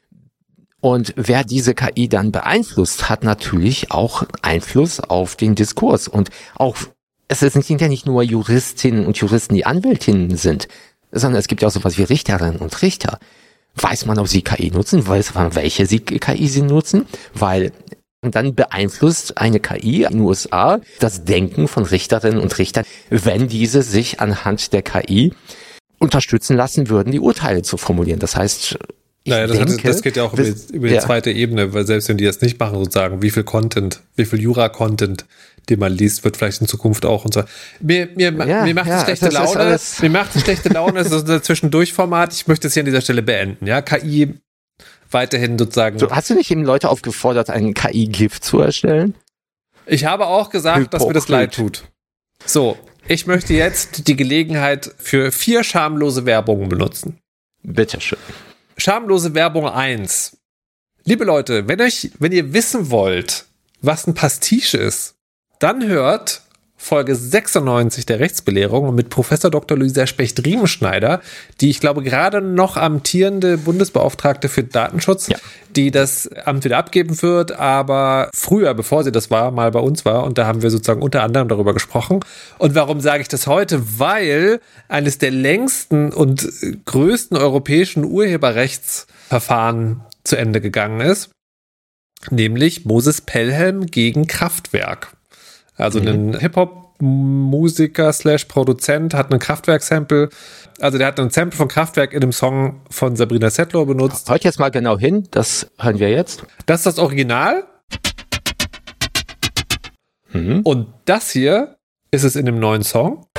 Und wer diese K I dann beeinflusst, hat natürlich auch Einfluss auf den Diskurs. Und auch, es sind ja nicht nur Juristinnen und Juristen, die Anwältinnen sind, sondern es gibt ja auch sowas wie Richterinnen und Richter. Weiß man, ob sie K I nutzen? Weiß man, welche sie K I sie nutzen? Weil dann beeinflusst eine K I in den U S A das Denken von Richterinnen und Richtern, wenn diese sich anhand der K I unterstützen lassen würden, die Urteile zu formulieren. Das heißt, Ich naja, das, denke, hat, das geht ja auch über, bis, über die ja. zweite Ebene, weil selbst wenn die das nicht machen, sozusagen, wie viel Content, wie viel Jura-Content, den man liest, wird vielleicht in Zukunft auch und so. Mir, mir, ja, mir macht es ja, schlechte Laune, mir macht es schlechte Laune, es ist unser Zwischendurchformat. Ich möchte es hier an dieser Stelle beenden, ja. K I weiterhin sozusagen. So, hast du nicht eben Leute aufgefordert, einen K I-GIF zu erstellen? Ich habe auch gesagt, Hypokrit. dass mir das leid tut. So, ich möchte jetzt die Gelegenheit für vier schamlose Werbungen benutzen. Bitteschön. Schamlose Werbung eins. Liebe Leute, wenn euch, wenn ihr wissen wollt, was ein Pastiche ist, dann hört Folge sechsundneunzig der Rechtsbelehrung mit Professor Doktor Luisa Specht-Riemenschneider, die ich glaube gerade noch amtierende Bundesbeauftragte für Datenschutz, ja. die das Amt wieder abgeben wird, aber früher, bevor sie das war, mal bei uns war und da haben wir sozusagen unter anderem darüber gesprochen. Und warum sage ich das heute? Weil eines der längsten und größten europäischen Urheberrechtsverfahren zu Ende gegangen ist, nämlich Moses Pelham gegen Kraftwerk. Also mhm. ein Hip-Hop-Musiker slash Produzent hat einen Kraftwerk-Sample, also der hat einen Sample von Kraftwerk in einem Song von Sabrina Settler benutzt. Hört jetzt mal genau hin, das hören wir jetzt. Das ist das Original. Mhm. Und das hier ist es in dem neuen Song.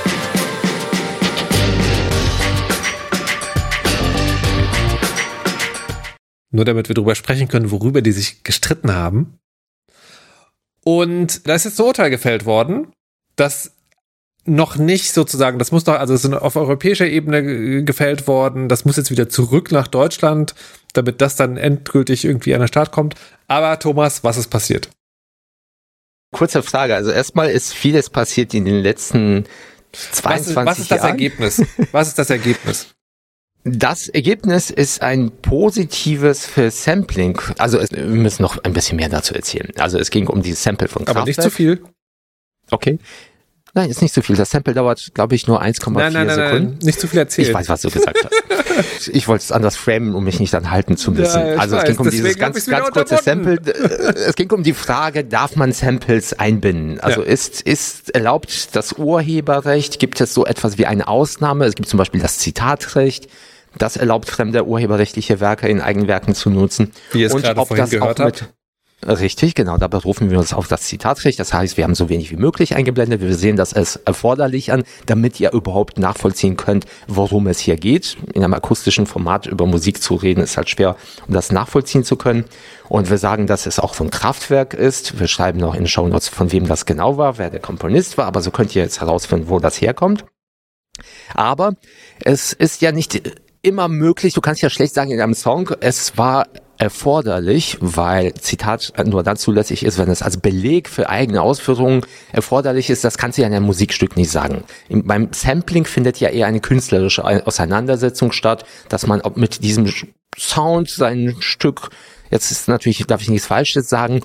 Nur damit wir drüber sprechen können, worüber die sich gestritten haben. Und da ist jetzt ein Urteil gefällt worden, das noch nicht sozusagen, das muss doch, also es ist auf europäischer Ebene gefällt worden, das muss jetzt wieder zurück nach Deutschland, damit das dann endgültig irgendwie an den Start kommt. Aber Thomas, was ist passiert? Kurze Frage, also erstmal ist vieles passiert in den letzten zweiundzwanzig Jahren. Was ist das Ergebnis? Was ist das Ergebnis? Das Ergebnis ist ein positives für Sampling. Also es, wir müssen noch ein bisschen mehr dazu erzählen. Also es ging um die Sample von Kraftwerk. Aber nicht zu viel. Okay. Nein, ist nicht zu viel. Das Sample dauert, glaube ich, nur eins Komma vier Sekunden. Nein, nein, nein, nicht zu viel erzählen. Ich weiß, was du gesagt hast. Ich wollte es anders framen, um mich nicht dann halten zu müssen. Ja, also es weiß, ging um dieses ganz, ganz kurze Sample. Es ging um die Frage, darf man Samples einbinden? Also ja. ist, ist erlaubt das Urheberrecht? Gibt es so etwas wie eine Ausnahme? Es gibt zum Beispiel das Zitatrecht. Das erlaubt fremde urheberrechtliche Werke in Eigenwerken zu nutzen. Wie ihr es gerade vorhin gehört habt. Richtig, genau, da berufen wir uns auf das Zitatrecht. Das heißt, wir haben so wenig wie möglich eingeblendet. Wir sehen das als erforderlich an, damit ihr überhaupt nachvollziehen könnt, worum es hier geht. In einem akustischen Format über Musik zu reden, ist halt schwer, um das nachvollziehen zu können. Und wir sagen, dass es auch von Kraftwerk ist. Wir schreiben noch in den Shownotes, von wem das genau war, wer der Komponist war. Aber so könnt ihr jetzt herausfinden, wo das herkommt. Aber es ist ja nicht immer möglich, du kannst ja schlecht sagen in einem Song, es war erforderlich, weil Zitat nur dann zulässig ist, wenn es als Beleg für eigene Ausführungen erforderlich ist. Das kannst du ja in einem Musikstück nicht sagen. Im, beim Sampling findet ja eher eine künstlerische Auseinandersetzung statt, dass man mit diesem Sound sein Stück, jetzt ist natürlich, darf ich nichts Falsches sagen,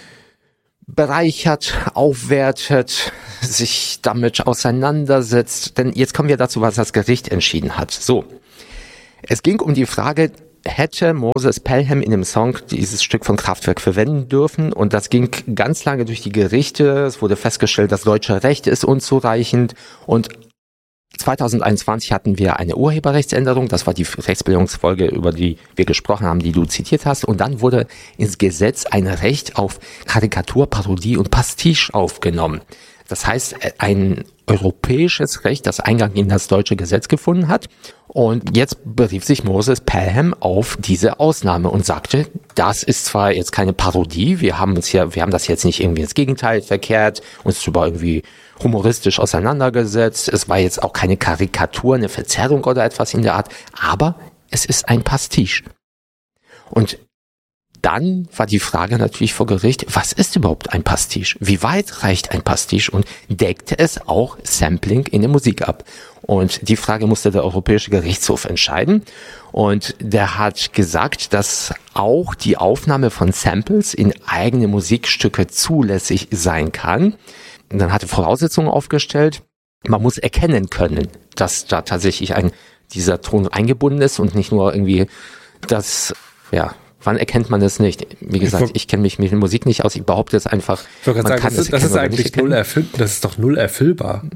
bereichert, aufwertet, sich damit auseinandersetzt. Denn jetzt kommen wir dazu, was das Gericht entschieden hat. So, es ging um die Frage, hätte Moses Pelham in dem Song dieses Stück von Kraftwerk verwenden dürfen, und das ging ganz lange durch die Gerichte. Es wurde festgestellt, das deutsche Recht ist unzureichend, und zweitausendeinundzwanzig hatten wir eine Urheberrechtsänderung, das war die Rechtsbildungsfolge, über die wir gesprochen haben, die du zitiert hast, und dann wurde ins Gesetz ein Recht auf Karikatur, Parodie und Pastiche aufgenommen. Das heißt, ein europäisches Recht, das Eingang in das deutsche Gesetz gefunden hat. Und jetzt berief sich Moses Pelham auf diese Ausnahme und sagte, das ist zwar jetzt keine Parodie, wir haben uns ja, wir haben das jetzt nicht irgendwie ins Gegenteil verkehrt, uns darüber irgendwie humoristisch auseinandergesetzt. Es war jetzt auch keine Karikatur, eine Verzerrung oder etwas in der Art, aber es ist ein Pastiche. Und dann war die Frage natürlich vor Gericht, was ist überhaupt ein Pastiche? Wie weit reicht ein Pastiche und deckt es auch Sampling in der Musik ab? Und die Frage musste der Europäische Gerichtshof entscheiden. Und der hat gesagt, dass auch die Aufnahme von Samples in eigene Musikstücke zulässig sein kann. Und dann hat er Voraussetzungen aufgestellt. Man muss erkennen können, dass da tatsächlich ein dieser Ton eingebunden ist und nicht nur irgendwie das, ja, wann erkennt man das nicht? Wie gesagt, ich, ich kenne mich mit der Musik nicht aus, ich behaupte es einfach. Ich wollte gerade sagen, das ist, das ist eigentlich null erfüll, das ist doch null erfüllbar.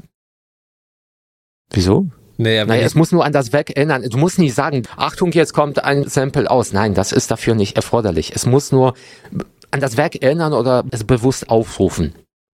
Wieso? Naja, naja, es muss nur an das Werk erinnern. Du musst nicht sagen, Achtung, jetzt kommt ein Sample aus. Nein, das ist dafür nicht erforderlich. Es muss nur an das Werk erinnern oder es bewusst aufrufen.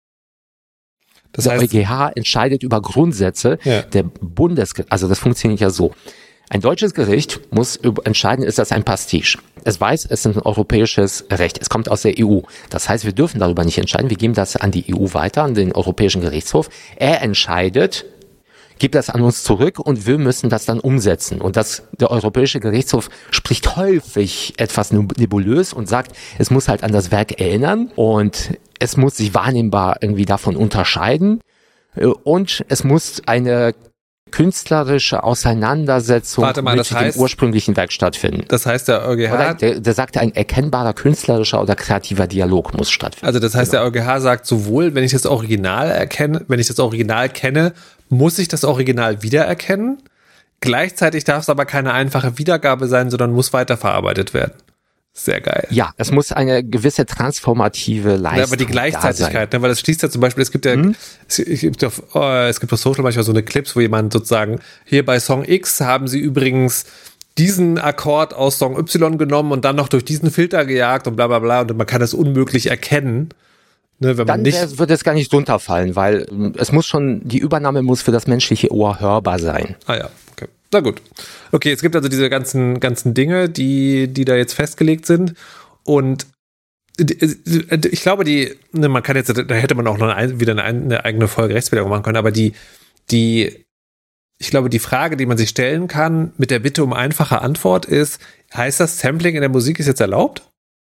Das heißt, der EuGH entscheidet über Grundsätze ja. der Bundes... Also das funktioniert ja so. Ein deutsches Gericht muss entscheiden, ist das ein Pastiche. Es weiß, es ist ein europäisches Recht. Es kommt aus der E U. Das heißt, wir dürfen darüber nicht entscheiden. Wir geben das an die E U weiter, an den Europäischen Gerichtshof. Er entscheidet, gibt das an uns zurück und wir müssen das dann umsetzen. Und das, der Europäische Gerichtshof spricht häufig etwas nebulös und sagt, es muss halt an das Werk erinnern und es muss sich wahrnehmbar irgendwie davon unterscheiden und es muss eine künstlerische Auseinandersetzung Warte mal, mit das heißt, dem ursprünglichen Werk stattfinden. Das heißt, der EuGH... Oder der, der sagte, ein erkennbarer künstlerischer oder kreativer Dialog muss stattfinden. Also das heißt, genau. Der EuGH sagt sowohl, wenn ich das Original erkenne, wenn ich das Original kenne, muss ich das Original wiedererkennen. Gleichzeitig darf es aber keine einfache Wiedergabe sein, sondern muss weiterverarbeitet werden. Sehr geil. Ja, es muss eine gewisse transformative Leistung ja, aber die Gleichzeitigkeit, ne, weil das schließt ja zum Beispiel, es gibt ja, hm? es, es gibt auf, oh, es gibt auf Social manchmal so eine Clips, wo jemand sozusagen, hier bei Song X haben sie übrigens diesen Akkord aus Song Y genommen und dann noch durch diesen Filter gejagt und bla bla bla und man kann das unmöglich erkennen. Ne, wenn man dann nicht wird es gar nicht runterfallen, weil es muss schon, die Übernahme muss für das menschliche Ohr hörbar sein. Ah ja, okay. Na gut. Okay, es gibt also diese ganzen, ganzen Dinge, die, die da jetzt festgelegt sind. Und ich glaube, die, ne, man kann jetzt, da hätte man auch noch eine, wieder eine, eine eigene Folge Rechtsbildung machen können, aber die, die, ich glaube, die Frage, die man sich stellen kann, mit der Bitte um einfache Antwort ist, heißt das, Sampling in der Musik ist jetzt erlaubt?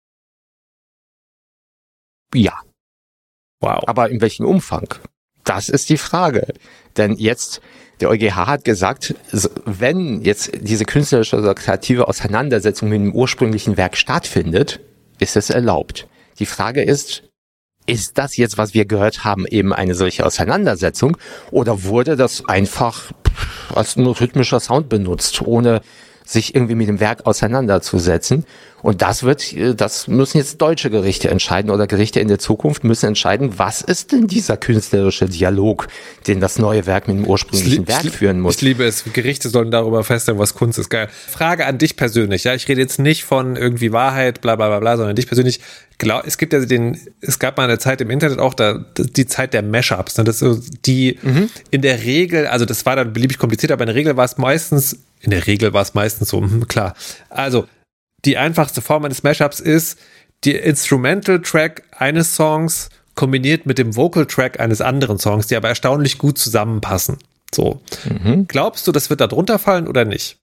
Ja. Wow. Aber in welchem Umfang? Das ist die Frage. Denn jetzt, der EuGH hat gesagt, wenn jetzt diese künstlerische oder kreative Auseinandersetzung mit dem ursprünglichen Werk stattfindet, ist es erlaubt. Die Frage ist, ist das jetzt, was wir gehört haben, eben eine solche Auseinandersetzung oder wurde das einfach als ein rhythmischer Sound benutzt, ohne sich irgendwie mit dem Werk auseinanderzusetzen. Und das wird, das müssen jetzt deutsche Gerichte entscheiden oder Gerichte in der Zukunft müssen entscheiden, was ist denn dieser künstlerische Dialog, den das neue Werk mit dem ursprünglichen Werk führen muss. Ich liebe es. Gerichte sollen darüber feststellen, was Kunst ist. Geil. Frage an dich persönlich. Ja, ich rede jetzt nicht von irgendwie Wahrheit, bla, bla, bla, bla, sondern dich persönlich. Glaub, es gibt ja den, es gab mal eine Zeit im Internet auch da, die Zeit der Mashups. Ne? Das ist so die, mhm. in der Regel, also das war dann beliebig kompliziert, aber in der Regel war es meistens, in der Regel war es meistens so, hm, klar. Also, die einfachste Form eines Mashups ist die Instrumental-Track eines Songs kombiniert mit dem Vocal-Track eines anderen Songs, die aber erstaunlich gut zusammenpassen. So. Mhm. Glaubst du, das wird da drunter fallen oder nicht?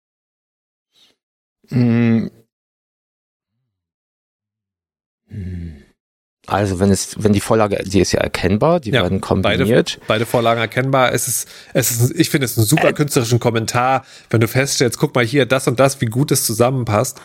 Mhm. Also wenn es, wenn die Vorlage, die ist ja erkennbar, die ja, werden kombiniert. Beide, beide Vorlagen erkennbar. Es ist, es ist, ich finde es einen super äh, künstlerischen Kommentar, wenn du feststellst, guck mal hier, das und das, wie gut es zusammenpasst.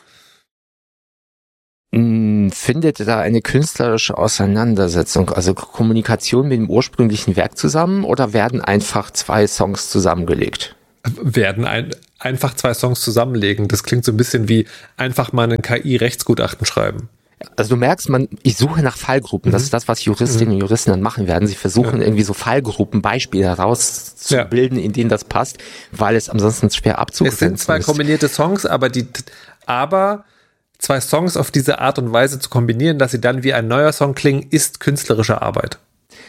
Findet da eine künstlerische Auseinandersetzung, also Kommunikation mit dem ursprünglichen Werk zusammen oder werden einfach zwei Songs zusammengelegt? Werden ein, einfach zwei Songs zusammenlegen. Das klingt so ein bisschen wie einfach mal ein K I-Rechtsgutachten schreiben. Also du merkst, man, ich suche nach Fallgruppen. Mhm. Das ist das, was Juristinnen und Juristen dann machen werden. Sie versuchen ja. irgendwie so Fallgruppen, Beispiele herauszubilden, ja. in denen das passt, weil es ansonsten schwer abzugrenzen ist. Es sind zwei kombinierte Songs, aber die, aber zwei Songs auf diese Art und Weise zu kombinieren, dass sie dann wie ein neuer Song klingen, ist künstlerische Arbeit.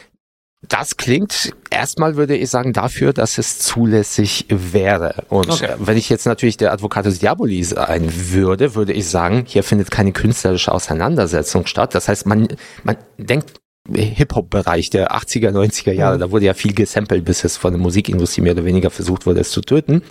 Das klingt erstmal, würde ich sagen, dafür, dass es zulässig wäre. Und okay. wenn ich jetzt natürlich der Advocatus Diaboli sein würde, würde ich sagen, hier findet keine künstlerische Auseinandersetzung statt. Das heißt, man, man denkt, Hip-Hop-Bereich der achtziger, neunziger Jahre, mhm. da wurde ja viel gesampelt, bis es von der Musikindustrie mehr oder weniger versucht wurde, es zu töten.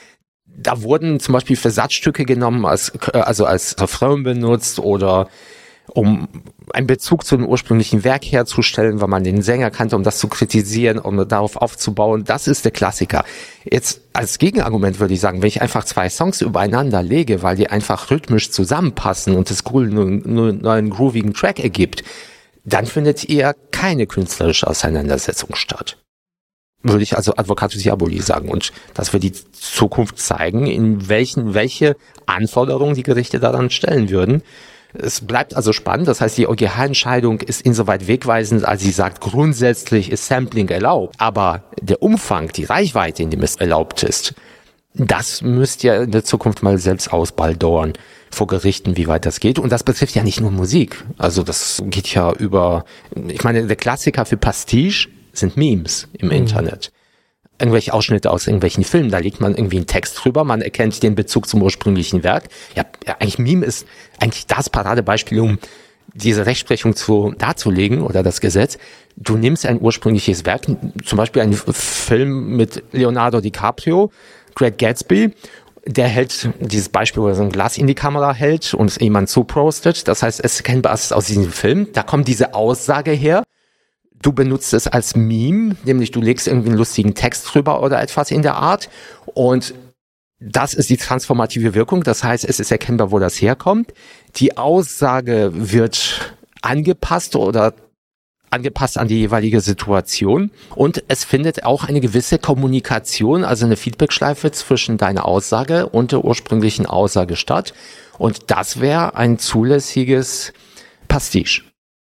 Da wurden zum Beispiel Versatzstücke genommen, als, also als Refrain benutzt oder um einen Bezug zu dem ursprünglichen Werk herzustellen, weil man den Sänger kannte, um das zu kritisieren, um darauf aufzubauen. Das ist der Klassiker. Jetzt als Gegenargument würde ich sagen, wenn ich einfach zwei Songs übereinander lege, weil die einfach rhythmisch zusammenpassen und es cool nur, nur einen groovigen Track ergibt, dann findet eher keine künstlerische Auseinandersetzung statt. Würde ich also Advocatus Diaboli sagen. Und das wird die Zukunft zeigen, in welchen, welche Anforderungen die Gerichte daran stellen würden. Es bleibt also spannend, das heißt, die O G H-Entscheidung ist insoweit wegweisend, als sie sagt, grundsätzlich ist Sampling erlaubt, aber der Umfang, die Reichweite, in dem es erlaubt ist, das müsst ihr in der Zukunft mal selbst ausbaldauern vor Gerichten, wie weit das geht. Und das betrifft ja nicht nur Musik, also das geht ja über, ich meine, der Klassiker für Pastiche sind Memes im mhm. Internet. Irgendwelche Ausschnitte aus irgendwelchen Filmen, da legt man irgendwie einen Text drüber, man erkennt den Bezug zum ursprünglichen Werk. Ja, ja eigentlich Meme ist eigentlich das Paradebeispiel, um diese Rechtsprechung zu darzulegen oder das Gesetz. Du nimmst ein ursprüngliches Werk, zum Beispiel einen Film mit Leonardo DiCaprio, Great Gatsby, der hält dieses Beispiel, wo er so ein Glas in die Kamera hält und jemand zuprostet. Das heißt, es erkennbar ist aus diesem Film. Da kommt diese Aussage her. Du benutzt es als Meme, nämlich du legst irgendwie einen lustigen Text drüber oder etwas in der Art. Und das ist die transformative Wirkung. Das heißt, es ist erkennbar, wo das herkommt. Die Aussage wird angepasst oder angepasst an die jeweilige Situation. Und es findet auch eine gewisse Kommunikation, also eine Feedbackschleife zwischen deiner Aussage und der ursprünglichen Aussage statt. Und das wäre ein zulässiges Pastiche.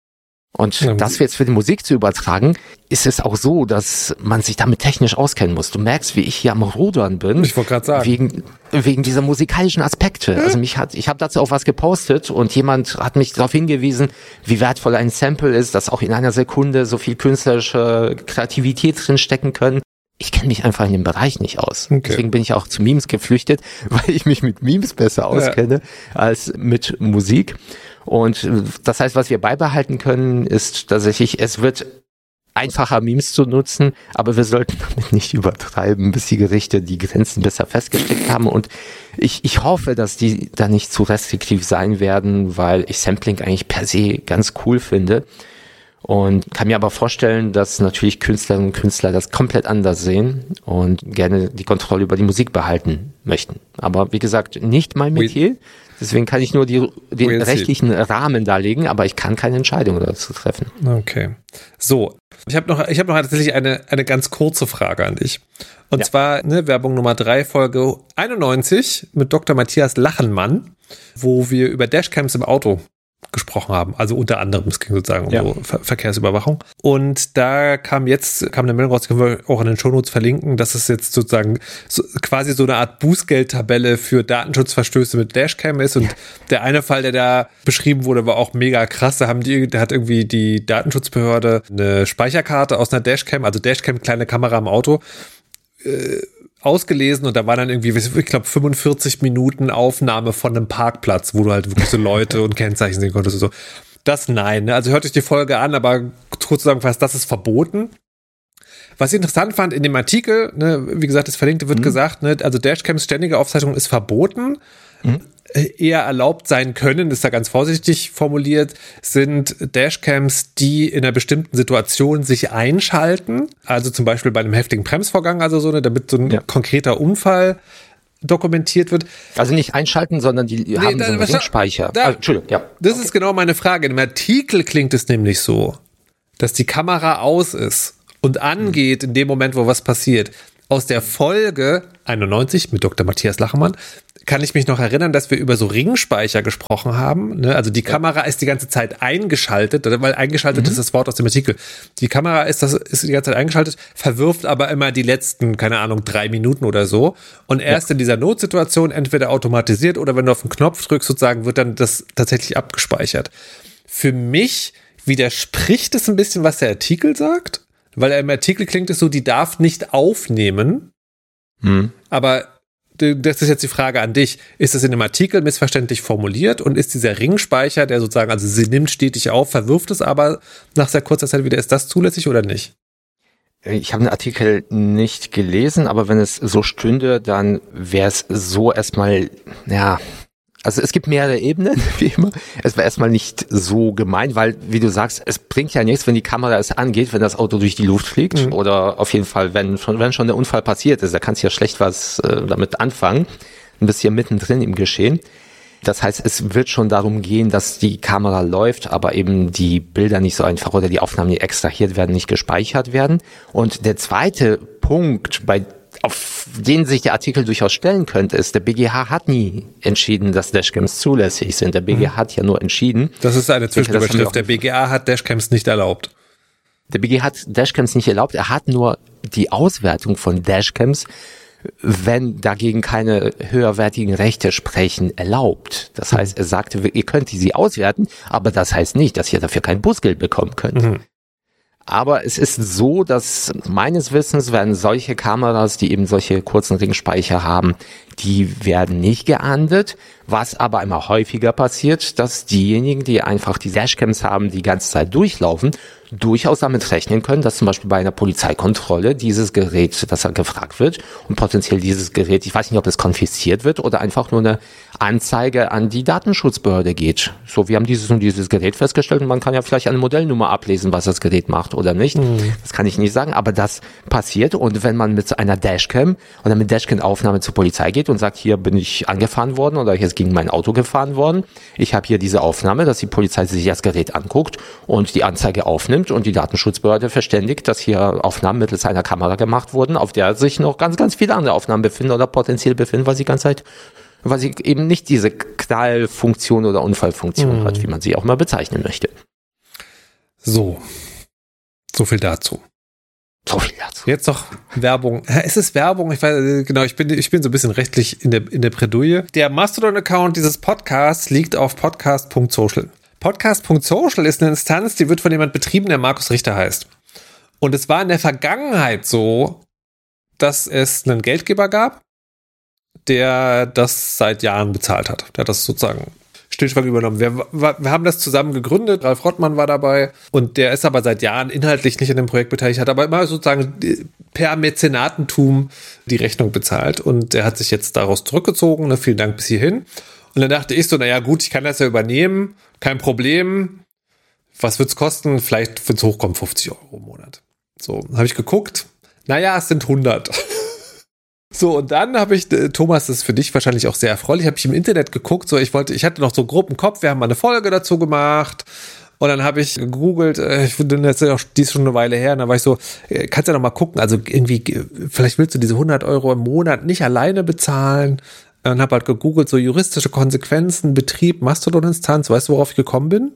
Und ja, das jetzt für die Musik zu übertragen, ist es auch so, dass man sich damit technisch auskennen muss. Du merkst, wie ich hier am Rudern bin. Ich wollte gerade sagen. Wegen, wegen dieser musikalischen Aspekte. Ja. Also mich hat, ich habe dazu auch was gepostet und jemand hat mich darauf hingewiesen, wie wertvoll ein Sample ist, dass auch in einer Sekunde so viel künstlerische Kreativität drin stecken können. Ich kenne mich einfach in dem Bereich nicht aus. Okay. Deswegen bin ich auch zu Memes geflüchtet, weil ich mich mit Memes besser auskenne ja. als mit Musik. Und das heißt, was wir beibehalten können, ist tatsächlich, es wird einfacher, Memes zu nutzen, aber wir sollten damit nicht übertreiben, bis die Gerichte die Grenzen besser festgelegt haben. Und ich, ich hoffe, dass die da nicht zu restriktiv sein werden, weil ich Sampling eigentlich per se ganz cool finde. Und kann mir aber vorstellen, dass natürlich Künstlerinnen und Künstler das komplett anders sehen und gerne die Kontrolle über die Musik behalten möchten. Aber wie gesagt, nicht mein Metier. Deswegen kann ich nur die, den We'll rechtlichen Rahmen darlegen, aber ich kann keine Entscheidung dazu treffen. Okay. So, ich habe noch, ich habe noch tatsächlich eine, eine ganz kurze Frage an dich. Und ja. zwar ne, Werbung Nummer drei, Folge einundneunzig mit Doktor Matthias Lachenmann, wo wir über Dashcams im Auto gesprochen haben. Also unter anderem, es ging sozusagen um ja. so Ver- Verkehrsüberwachung. Und da kam jetzt, kam eine Meldung raus, können wir auch in den Shownotes verlinken, dass es jetzt sozusagen so, quasi so eine Art Bußgeldtabelle für Datenschutzverstöße mit Dashcam ist. Und ja. der eine Fall, der da beschrieben wurde, war auch mega krass. Da haben die, da hat irgendwie die Datenschutzbehörde eine Speicherkarte aus einer Dashcam, also Dashcam, kleine Kamera im Auto, äh, ausgelesen und da war dann irgendwie, ich glaube, fünfundvierzig Minuten Aufnahme von einem Parkplatz, wo du halt wirklich so Leute und Kennzeichen sehen konntest und so. Das nein, ne? Also hört euch die Folge an, aber kurz zusammengefasst, das ist verboten. Was ich interessant fand in dem Artikel, ne, wie gesagt, das Verlinkte wird mhm. gesagt, ne, also Dashcams ständige Aufzeichnung ist verboten. Mhm. Eher erlaubt sein können, ist da ganz vorsichtig formuliert, sind Dashcams, die in einer bestimmten Situation sich einschalten, also zum Beispiel bei einem heftigen Bremsvorgang, also so eine, damit so ein ja. konkreter Unfall dokumentiert wird. Also nicht einschalten, sondern die nee, haben da, so einen Ringspeicher. Da, also, Entschuldigung, ja. Das okay. ist genau meine Frage. Im Artikel klingt es nämlich so, dass die Kamera aus ist und angeht in dem Moment, wo was passiert. Aus der Folge einundneunzig mit Doktor Matthias Lachenmann kann ich mich noch erinnern, dass wir über so Ringspeicher gesprochen haben. Ne? Also die ja. Kamera ist die ganze Zeit eingeschaltet, weil eingeschaltet mhm. ist das Wort aus dem Artikel. Die Kamera ist, das, ist die ganze Zeit eingeschaltet, verwirft aber immer die letzten, keine Ahnung, drei Minuten oder so. Und erst ja. in dieser Notsituation entweder automatisiert oder wenn du auf den Knopf drückst, sozusagen, wird dann das tatsächlich abgespeichert. Für mich widerspricht es ein bisschen, was der Artikel sagt, weil im Artikel klingt es so, die darf nicht aufnehmen, mhm. aber das ist jetzt die Frage an dich. Ist das in dem Artikel missverständlich formuliert und ist dieser Ringspeicher, der sozusagen, also sie nimmt stetig auf, verwirft es aber nach sehr kurzer Zeit wieder, ist das zulässig oder nicht? Ich habe den Artikel nicht gelesen, aber wenn es so stünde, dann wäre es so erstmal, ja, also es gibt mehrere Ebenen, wie immer. Es war erstmal nicht so gemeint, weil, wie du sagst, es bringt ja nichts, wenn die Kamera es angeht, wenn das Auto durch die Luft fliegt mhm. oder auf jeden Fall, wenn schon, wenn schon der Unfall passiert ist, da kannst du ja schlecht was äh, damit anfangen. Ein bisschen mittendrin im Geschehen. Das heißt, es wird schon darum gehen, dass die Kamera läuft, aber eben die Bilder nicht so einfach oder die Aufnahmen, die extrahiert werden, nicht gespeichert werden. Und der zweite Punkt, bei auf den sich der Artikel durchaus stellen könnte, ist, der B G H hat nie entschieden, dass Dashcams zulässig sind. Der B G H mhm. hat ja nur entschieden. Das ist eine Zwischenüberschrift. Der B G H hat Dashcams nicht erlaubt. Der B G H hat Dashcams nicht erlaubt. Er hat nur die Auswertung von Dashcams, wenn dagegen keine höherwertigen Rechte sprechen, erlaubt. Das heißt, er sagte, ihr könnt sie auswerten, aber das heißt nicht, dass ihr dafür kein Bußgeld bekommen könnt. Mhm. Aber es ist so, dass meines Wissens werden solche Kameras, die eben solche kurzen Ringspeicher haben, die werden nicht geahndet. Was aber immer häufiger passiert, dass diejenigen, die einfach die Dashcams haben, die ganze Zeit durchlaufen, durchaus damit rechnen können, dass zum Beispiel bei einer Polizeikontrolle dieses Gerät, dass er gefragt wird und potenziell dieses Gerät, ich weiß nicht, ob es konfisziert wird oder einfach nur eine Anzeige an die Datenschutzbehörde geht. So, wir haben dieses und dieses Gerät festgestellt und man kann ja vielleicht eine Modellnummer ablesen, was das Gerät macht oder nicht. Mhm. Das kann ich nicht sagen, aber das passiert. Und wenn man mit einer Dashcam oder mit Dashcam-Aufnahme zur Polizei geht und sagt, hier bin ich angefahren worden oder hier ist gegen mein Auto gefahren worden, ich habe hier diese Aufnahme, dass die Polizei sich das Gerät anguckt und die Anzeige aufnimmt und die Datenschutzbehörde verständigt, dass hier Aufnahmen mittels einer Kamera gemacht wurden, auf der sich noch ganz, ganz viele andere Aufnahmen befinden oder potenziell befinden, weil sie die ganze Zeit, weil sie eben nicht diese Knallfunktion oder Unfallfunktion mhm. hat, wie man sie auch mal bezeichnen möchte. So. So viel dazu. So viel dazu. Jetzt noch Werbung. Ist es Werbung? Ich weiß, genau, ich bin, ich bin so ein bisschen rechtlich in der, in der Bredouille. Der Mastodon-Account dieses Podcasts liegt auf podcast punkt social. podcast punkt social ist eine Instanz, die wird von jemand betrieben, der Markus Richter heißt. Und es war in der Vergangenheit so, dass es einen Geldgeber gab, der das seit Jahren bezahlt hat. Der hat das sozusagen stillschweigend übernommen. Wir, wir haben das zusammen gegründet, Ralf Rottmann war dabei und der ist aber seit Jahren inhaltlich nicht an dem Projekt beteiligt, hat aber immer sozusagen per Mäzenatentum die Rechnung bezahlt und der hat sich jetzt daraus zurückgezogen. Vielen Dank bis hierhin. Und dann dachte ich so, naja gut, ich kann das ja übernehmen, kein Problem. Was wird's kosten? Vielleicht, wenn es hochkommt, fünfzig Euro im Monat. So, habe ich geguckt. Naja, es sind hundert. So, und dann habe ich, äh, Thomas, das ist für dich wahrscheinlich auch sehr erfreulich, habe ich im Internet geguckt, so ich wollte, ich hatte noch so grob im Kopf, wir haben mal eine Folge dazu gemacht und dann habe ich gegoogelt, äh, ich finde, das ist auch dies schon eine Weile her, und dann war ich so, äh, kannst ja noch mal gucken, also irgendwie, vielleicht willst du diese hundert Euro im Monat nicht alleine bezahlen, und habe halt gegoogelt, so juristische Konsequenzen, Betrieb, Mastodon-Instanz, weißt du, worauf ich gekommen bin?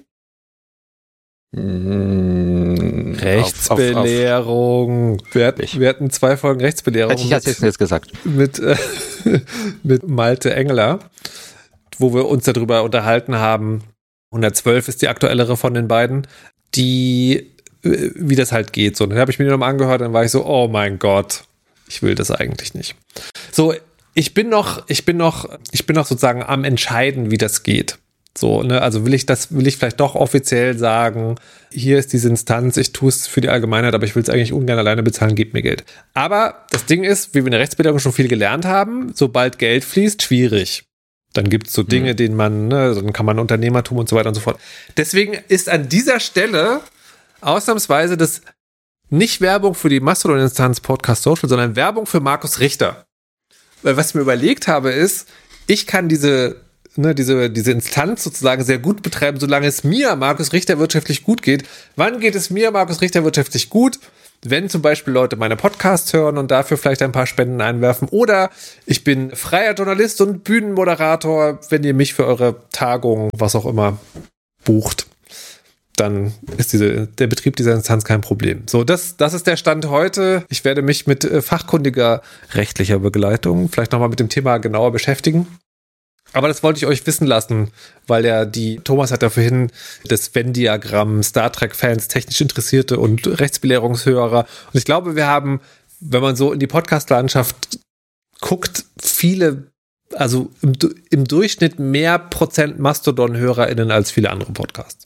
Mm, Rechtsbelehrung. Auf, auf, auf. Wir, hatten, wir hatten zwei Folgen Rechtsbelehrung. Hätte ich jetzt mit, jetzt gesagt. Mit, äh, mit Malte Engler, wo wir uns darüber unterhalten haben. hundertzwölf ist die aktuellere von den beiden, die, wie das halt geht. So, dann habe ich mir die nochmal angehört, dann war ich so, oh mein Gott, ich will das eigentlich nicht. So, ich bin noch, ich bin noch, ich bin noch sozusagen am Entscheiden, wie das geht. So, ne, also will ich das, will ich vielleicht doch offiziell sagen, hier ist diese Instanz, ich tue es für die Allgemeinheit, aber ich will es eigentlich ungern alleine bezahlen, gebt mir Geld. Aber das Ding ist, wie wir in der Rechtsbelehrung schon viel gelernt haben, sobald Geld fließt, schwierig. Dann gibt es so Dinge, mhm. denen man, ne, dann kann man Unternehmertum und so weiter und so fort. Deswegen ist an dieser Stelle ausnahmsweise das nicht Werbung für die Mastodon-Instanz Podcast Social, sondern Werbung für Markus Richter. Weil was ich mir überlegt habe ist, ich kann diese Ne, diese, diese Instanz sozusagen sehr gut betreiben, solange es mir, Markus Richter, wirtschaftlich gut geht. Wann geht es mir, Markus Richter, wirtschaftlich gut? Wenn zum Beispiel Leute meine Podcasts hören und dafür vielleicht ein paar Spenden einwerfen. Oder ich bin freier Journalist und Bühnenmoderator, wenn ihr mich für eure Tagung, was auch immer, bucht. Dann ist diese, der Betrieb dieser Instanz kein Problem. So, das, das ist der Stand heute. Ich werde mich mit äh, fachkundiger rechtlicher Begleitung vielleicht nochmal mit dem Thema genauer beschäftigen. Aber das wollte ich euch wissen lassen, weil ja die, Thomas hat ja vorhin das Venn-Diagramm, Star Trek-Fans, technisch Interessierte und Rechtsbelehrungshörer. Und ich glaube, wir haben, wenn man so in die Podcast-Landschaft guckt, viele, also im, im Durchschnitt mehr Prozent Mastodon-HörerInnen als viele andere Podcasts.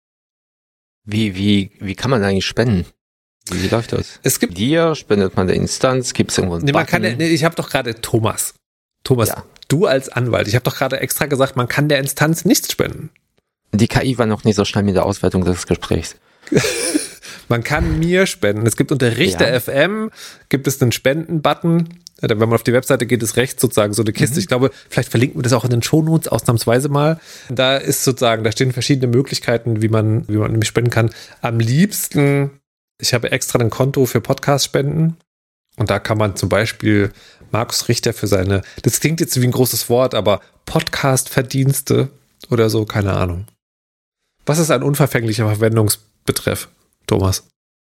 Wie, wie, wie kann man eigentlich spenden? Wie läuft das? Es gibt dir, spendet man der Instanz, gibt es irgendwo einen nee, man kann, nee, ich habe doch gerade Thomas. Thomas, ja. Du als Anwalt, ich habe doch gerade extra gesagt, man kann der Instanz nichts spenden. Die K I war noch nicht so schnell mit der Auswertung des Gesprächs. Man kann mir spenden. Es gibt unter Richter ja. F M, gibt es einen Spenden-Button. Wenn man auf die Webseite geht, ist rechts sozusagen so eine Kiste. Mhm. Ich glaube, vielleicht verlinken wir das auch in den Shownotes, ausnahmsweise mal. Da ist sozusagen, da stehen verschiedene Möglichkeiten, wie man, wie man nämlich spenden kann. Am liebsten, ich habe extra ein Konto für Podcast-Spenden. Und da kann man zum Beispiel Markus Richter für seine, das klingt jetzt wie ein großes Wort, aber Podcast-Verdienste oder so, keine Ahnung. Was ist ein unverfänglicher Verwendungsbetreff, Thomas?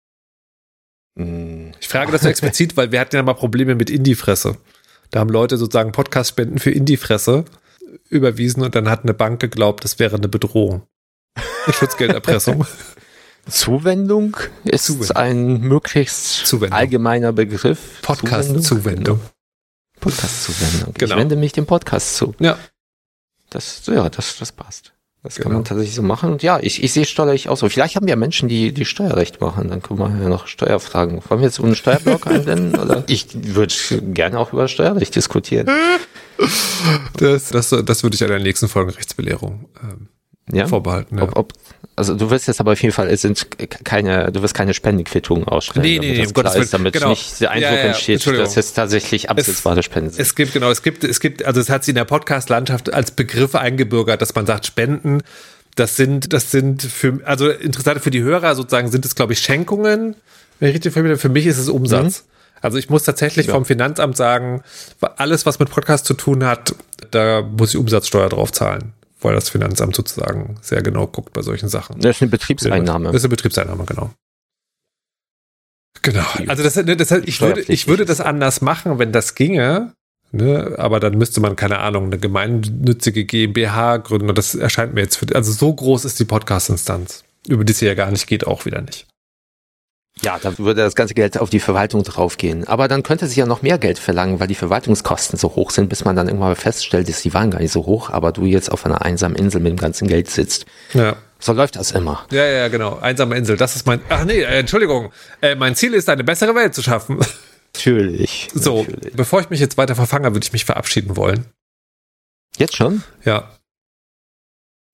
Mm. Ich frage das so explizit, weil wir hatten ja mal Probleme mit Indie-Fresse. Da haben Leute sozusagen Podcast-Spenden für Indie-Fresse überwiesen und dann hat eine Bank geglaubt, das wäre eine Bedrohung. Eine Schutzgelderpressung. Zuwendung ist Zuwendung. Ein möglichst Zuwendung. Allgemeiner Begriff. Podcast-Zuwendung. Podcast-Zuwendung. Genau. Ich wende mich dem Podcast zu. Ja. Das, ja, das, das passt. Das genau. kann man tatsächlich so machen. Und ja, ich, ich sehe steuerlich auch so. Vielleicht haben wir Menschen, die, die Steuerrecht machen. Dann können wir ja noch Steuerfragen. Wollen wir jetzt einen Steuerblock einblenden? Oder? Ich würde gerne auch über Steuerrecht diskutieren. Das, das, das würde ich an der nächsten Folge Rechtsbelehrung ähm, ja? vorbehalten. Ja. Ob, ob, also du wirst jetzt aber auf jeden Fall, es sind keine, du wirst keine Spendenquittungen ausstellen. Nee, nee, nee, um Gottes Willen. Damit genau. nicht der Eindruck ja, ja, entsteht, dass es tatsächlich absetzbare Spenden sind. Es gibt, genau, es gibt, es gibt, also es hat sich in der Podcast-Landschaft als Begriff eingebürgert, dass man sagt, Spenden, das sind, das sind für, also interessant für die Hörer sozusagen sind es, glaube ich, Schenkungen. Wenn ich richtig verstehe, für mich ist es Umsatz. Mhm. Also ich muss tatsächlich ja. vom Finanzamt sagen, alles, was mit Podcast zu tun hat, da muss ich Umsatzsteuer drauf zahlen. Weil das Finanzamt sozusagen sehr genau guckt bei solchen Sachen. Das ist eine Betriebseinnahme. Das ist eine Betriebseinnahme, genau. Genau. Also das, das heißt, ich würde, ich würde das anders machen, wenn das ginge, ne? Aber dann müsste man, keine Ahnung, eine gemeinnützige GmbH gründen. Und das erscheint mir jetzt für, also so groß ist die Podcast-Instanz, über die es ja gar nicht geht, auch wieder nicht. Ja, da würde das ganze Geld auf die Verwaltung draufgehen. Aber dann könnte sie ja noch mehr Geld verlangen, weil die Verwaltungskosten so hoch sind, bis man dann irgendwann feststellt, dass die waren gar nicht so hoch, aber du jetzt auf einer einsamen Insel mit dem ganzen Geld sitzt. Ja. So läuft das immer. Ja, ja, genau. Einsame Insel, das ist mein, ach nee, äh, Entschuldigung. Äh, mein Ziel ist, eine bessere Welt zu schaffen. Natürlich. So, natürlich. Bevor ich mich jetzt weiter verfange, würde ich mich verabschieden wollen. Jetzt schon? Ja.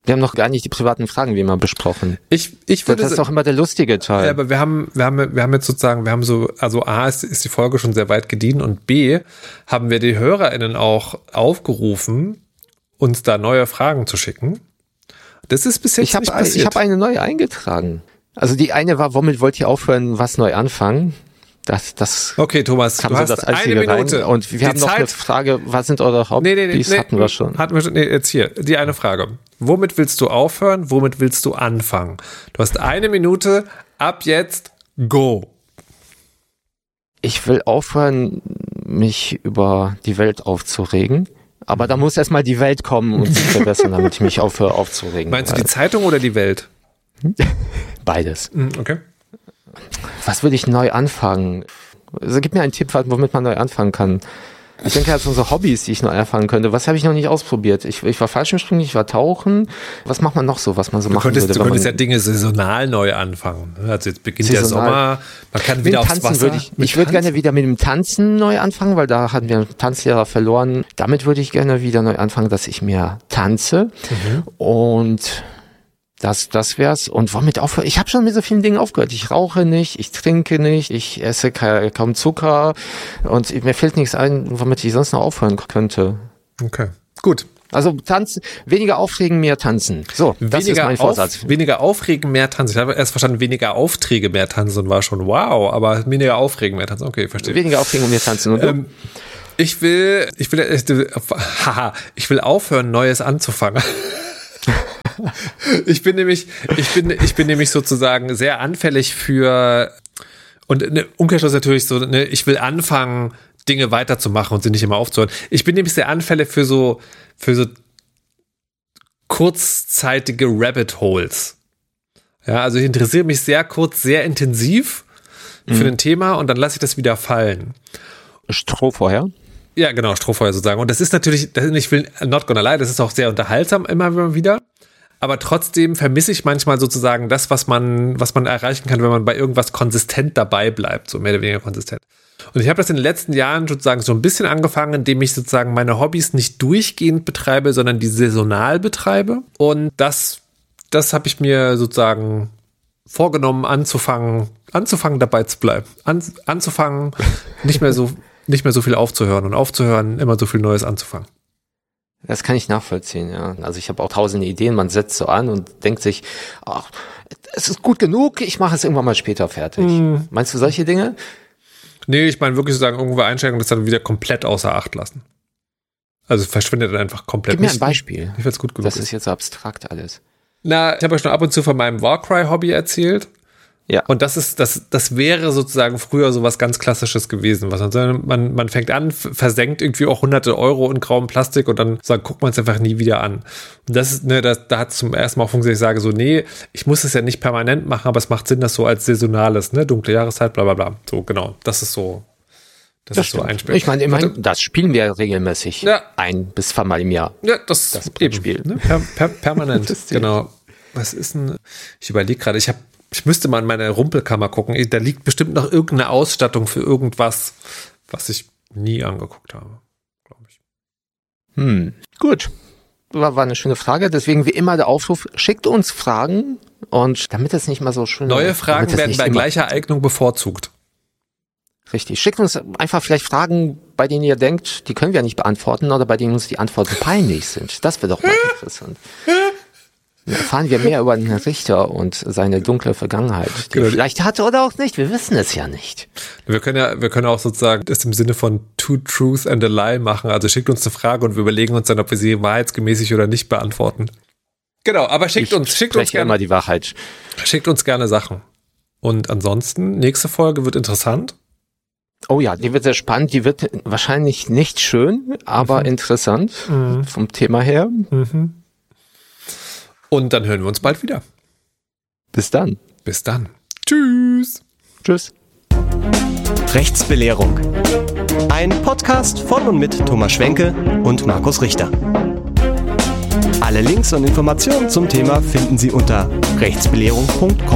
Wir haben noch gar nicht die privaten Fragen wie immer besprochen. Ich, ich würde das ist doch immer der lustige Teil. Ja, aber wir haben, wir haben, wir haben jetzt sozusagen, wir haben so, also A ist, ist die Folge schon sehr weit gediehen und B haben wir die HörerInnen auch aufgerufen, uns da neue Fragen zu schicken. Das ist bis jetzt ich hab, nicht passiert. Ich habe eine neue eingetragen. Also die eine war, womit wollt ihr aufhören, was neu anfangen? Das, das okay, Thomas, kam du so hast das eine Minute. Rein. Und wir die haben noch Zeit, eine Frage, was sind eure Hobbys? Nee, nee, nee, nee, hatten wir schon. Hatten wir schon. Nee, jetzt hier, die eine Frage. Womit willst du aufhören? Womit willst du anfangen? Du hast eine Minute, ab jetzt, go. Ich will aufhören, mich über die Welt aufzuregen. Aber da muss erstmal die Welt kommen und sich verbessern, damit ich mich aufhöre aufzuregen. Meinst du die Zeitung oder die Welt? Beides. Okay. Was würde ich neu anfangen? Also gib mir einen Tipp, womit man neu anfangen kann. Ich denke, das sind so Hobbys, die ich neu anfangen könnte. Was habe ich noch nicht ausprobiert? Ich, ich war Fallschirmspringen, ich war Tauchen. Was macht man noch so, was man so du machen könntest, würde? Du könntest ja Dinge saisonal neu anfangen. Also jetzt beginnt saisonal. der Sommer, man kann wieder aufs Tanzen Wasser. Würde ich ich würde gerne wieder mit dem Tanzen neu anfangen, weil da hatten wir einen Tanzlehrer verloren. Damit würde ich gerne wieder neu anfangen, dass ich mehr tanze. Mhm. Und Das, das wär's. Und womit aufhören? Ich habe schon mit so vielen Dingen aufgehört. Ich rauche nicht, ich trinke nicht, ich esse kaum Zucker und mir fällt nichts ein, womit ich sonst noch aufhören könnte. Okay, gut. Also tanzen, weniger aufregen, mehr tanzen. So, das weniger ist mein Vorsatz. Auf, weniger aufregen, mehr tanzen. Ich habe erst verstanden, weniger Aufträge, mehr tanzen und war schon wow, aber weniger aufregen, mehr tanzen. Okay, verstehe. Weniger aufregen und mehr tanzen. Und ähm, ich will, ich will, ich will, haha, ich will aufhören, Neues anzufangen. Ich bin nämlich, ich bin, ich bin nämlich sozusagen sehr anfällig für, und ne, Umkehrschluss natürlich so, ne, ich will anfangen, Dinge weiterzumachen und sie nicht immer aufzuhören. Ich bin nämlich sehr anfällig für so, für so kurzzeitige Rabbit Holes. Ja, also ich interessiere mich sehr kurz, sehr intensiv für mhm. ein Thema und dann lasse ich das wieder fallen. Strohfeuer? Ja, genau, Strohfeuer sozusagen. Und das ist natürlich, ich will not gonna lie, das ist auch sehr unterhaltsam immer wieder. Aber trotzdem vermisse ich manchmal sozusagen das, was man, was man erreichen kann, wenn man bei irgendwas konsistent dabei bleibt, so mehr oder weniger konsistent. Und ich habe das in den letzten Jahren sozusagen so ein bisschen angefangen, indem ich sozusagen meine Hobbys nicht durchgehend betreibe, sondern die saisonal betreibe. Und das, das habe ich mir sozusagen vorgenommen, anzufangen, anzufangen dabei zu bleiben, An, anzufangen, nicht mehr so, nicht mehr so viel aufzuhören und aufzuhören, immer so viel Neues anzufangen. Das kann ich nachvollziehen, ja. Also ich habe auch tausende Ideen, man setzt so an und denkt sich, ach, es ist gut genug, ich mache es irgendwann mal später fertig. Mm. Meinst du solche Dinge? Nee, ich meine wirklich sozusagen irgendwo einsteigen und das dann wieder komplett außer Acht lassen. Also es verschwindet dann einfach komplett. Gib mir ein Beispiel. Ich find's gut genug. Das ist jetzt so abstrakt alles. Na, ich habe euch schon ab und zu von meinem Warcry-Hobby erzählt. Ja. Und das ist, das, das wäre sozusagen früher so was ganz Klassisches gewesen. Was man, man, man fängt an, versenkt irgendwie auch hunderte Euro in grauem Plastik und dann sagt, guckt man es einfach nie wieder an. Und das ist, ne, das, da hat es zum ersten Mal auch funktioniert, ich sage so, nee, ich muss es ja nicht permanent machen, aber es macht Sinn, das so als saisonales, ne, dunkle Jahreszeit, bla, bla, bla. So, genau. Das ist so, das, das ist stimmt. So ein Spiel. Ich meine, immerhin, das spielen wir regelmäßig. Ja. Ein bis zweimal im Jahr. Ja, das, das Spiel. Ne? Per, per, permanent. Genau. Was ist denn, ich überlege gerade, ich habe Ich müsste mal in meine Rumpelkammer gucken. Da liegt bestimmt noch irgendeine Ausstattung für irgendwas, was ich nie angeguckt habe, glaube ich. Hm, gut. War, war eine schöne Frage. Deswegen wie immer der Aufruf, schickt uns Fragen und damit es nicht mal so schön... Neue Fragen werden bei gleicher Eignung bevorzugt. Richtig. Schickt uns einfach vielleicht Fragen, bei denen ihr denkt, die können wir nicht beantworten oder bei denen uns die Antworten peinlich sind. Das wäre doch mal interessant. Erfahren wir mehr über den Richter und seine dunkle Vergangenheit, die genau. er vielleicht hatte oder auch nicht. Wir wissen es ja nicht. Wir können ja, wir können auch sozusagen das im Sinne von Two Truths and a Lie machen. Also schickt uns eine Frage und wir überlegen uns dann, ob wir sie wahrheitsgemäß oder nicht beantworten. Genau, aber schickt ich uns, schickt uns gerne immer die Wahrheit. Schickt uns gerne Sachen. Und ansonsten, nächste Folge wird interessant. Oh ja, die wird sehr spannend. Die wird wahrscheinlich nicht schön, aber mhm. interessant mhm. vom Thema her. Mhm. Und dann hören wir uns bald wieder. Bis dann. Bis dann. Tschüss. Tschüss. Rechtsbelehrung. Ein Podcast von und mit Thomas Schwenke und Markus Richter. Alle Links und Informationen zum Thema finden Sie unter rechtsbelehrung punkt com.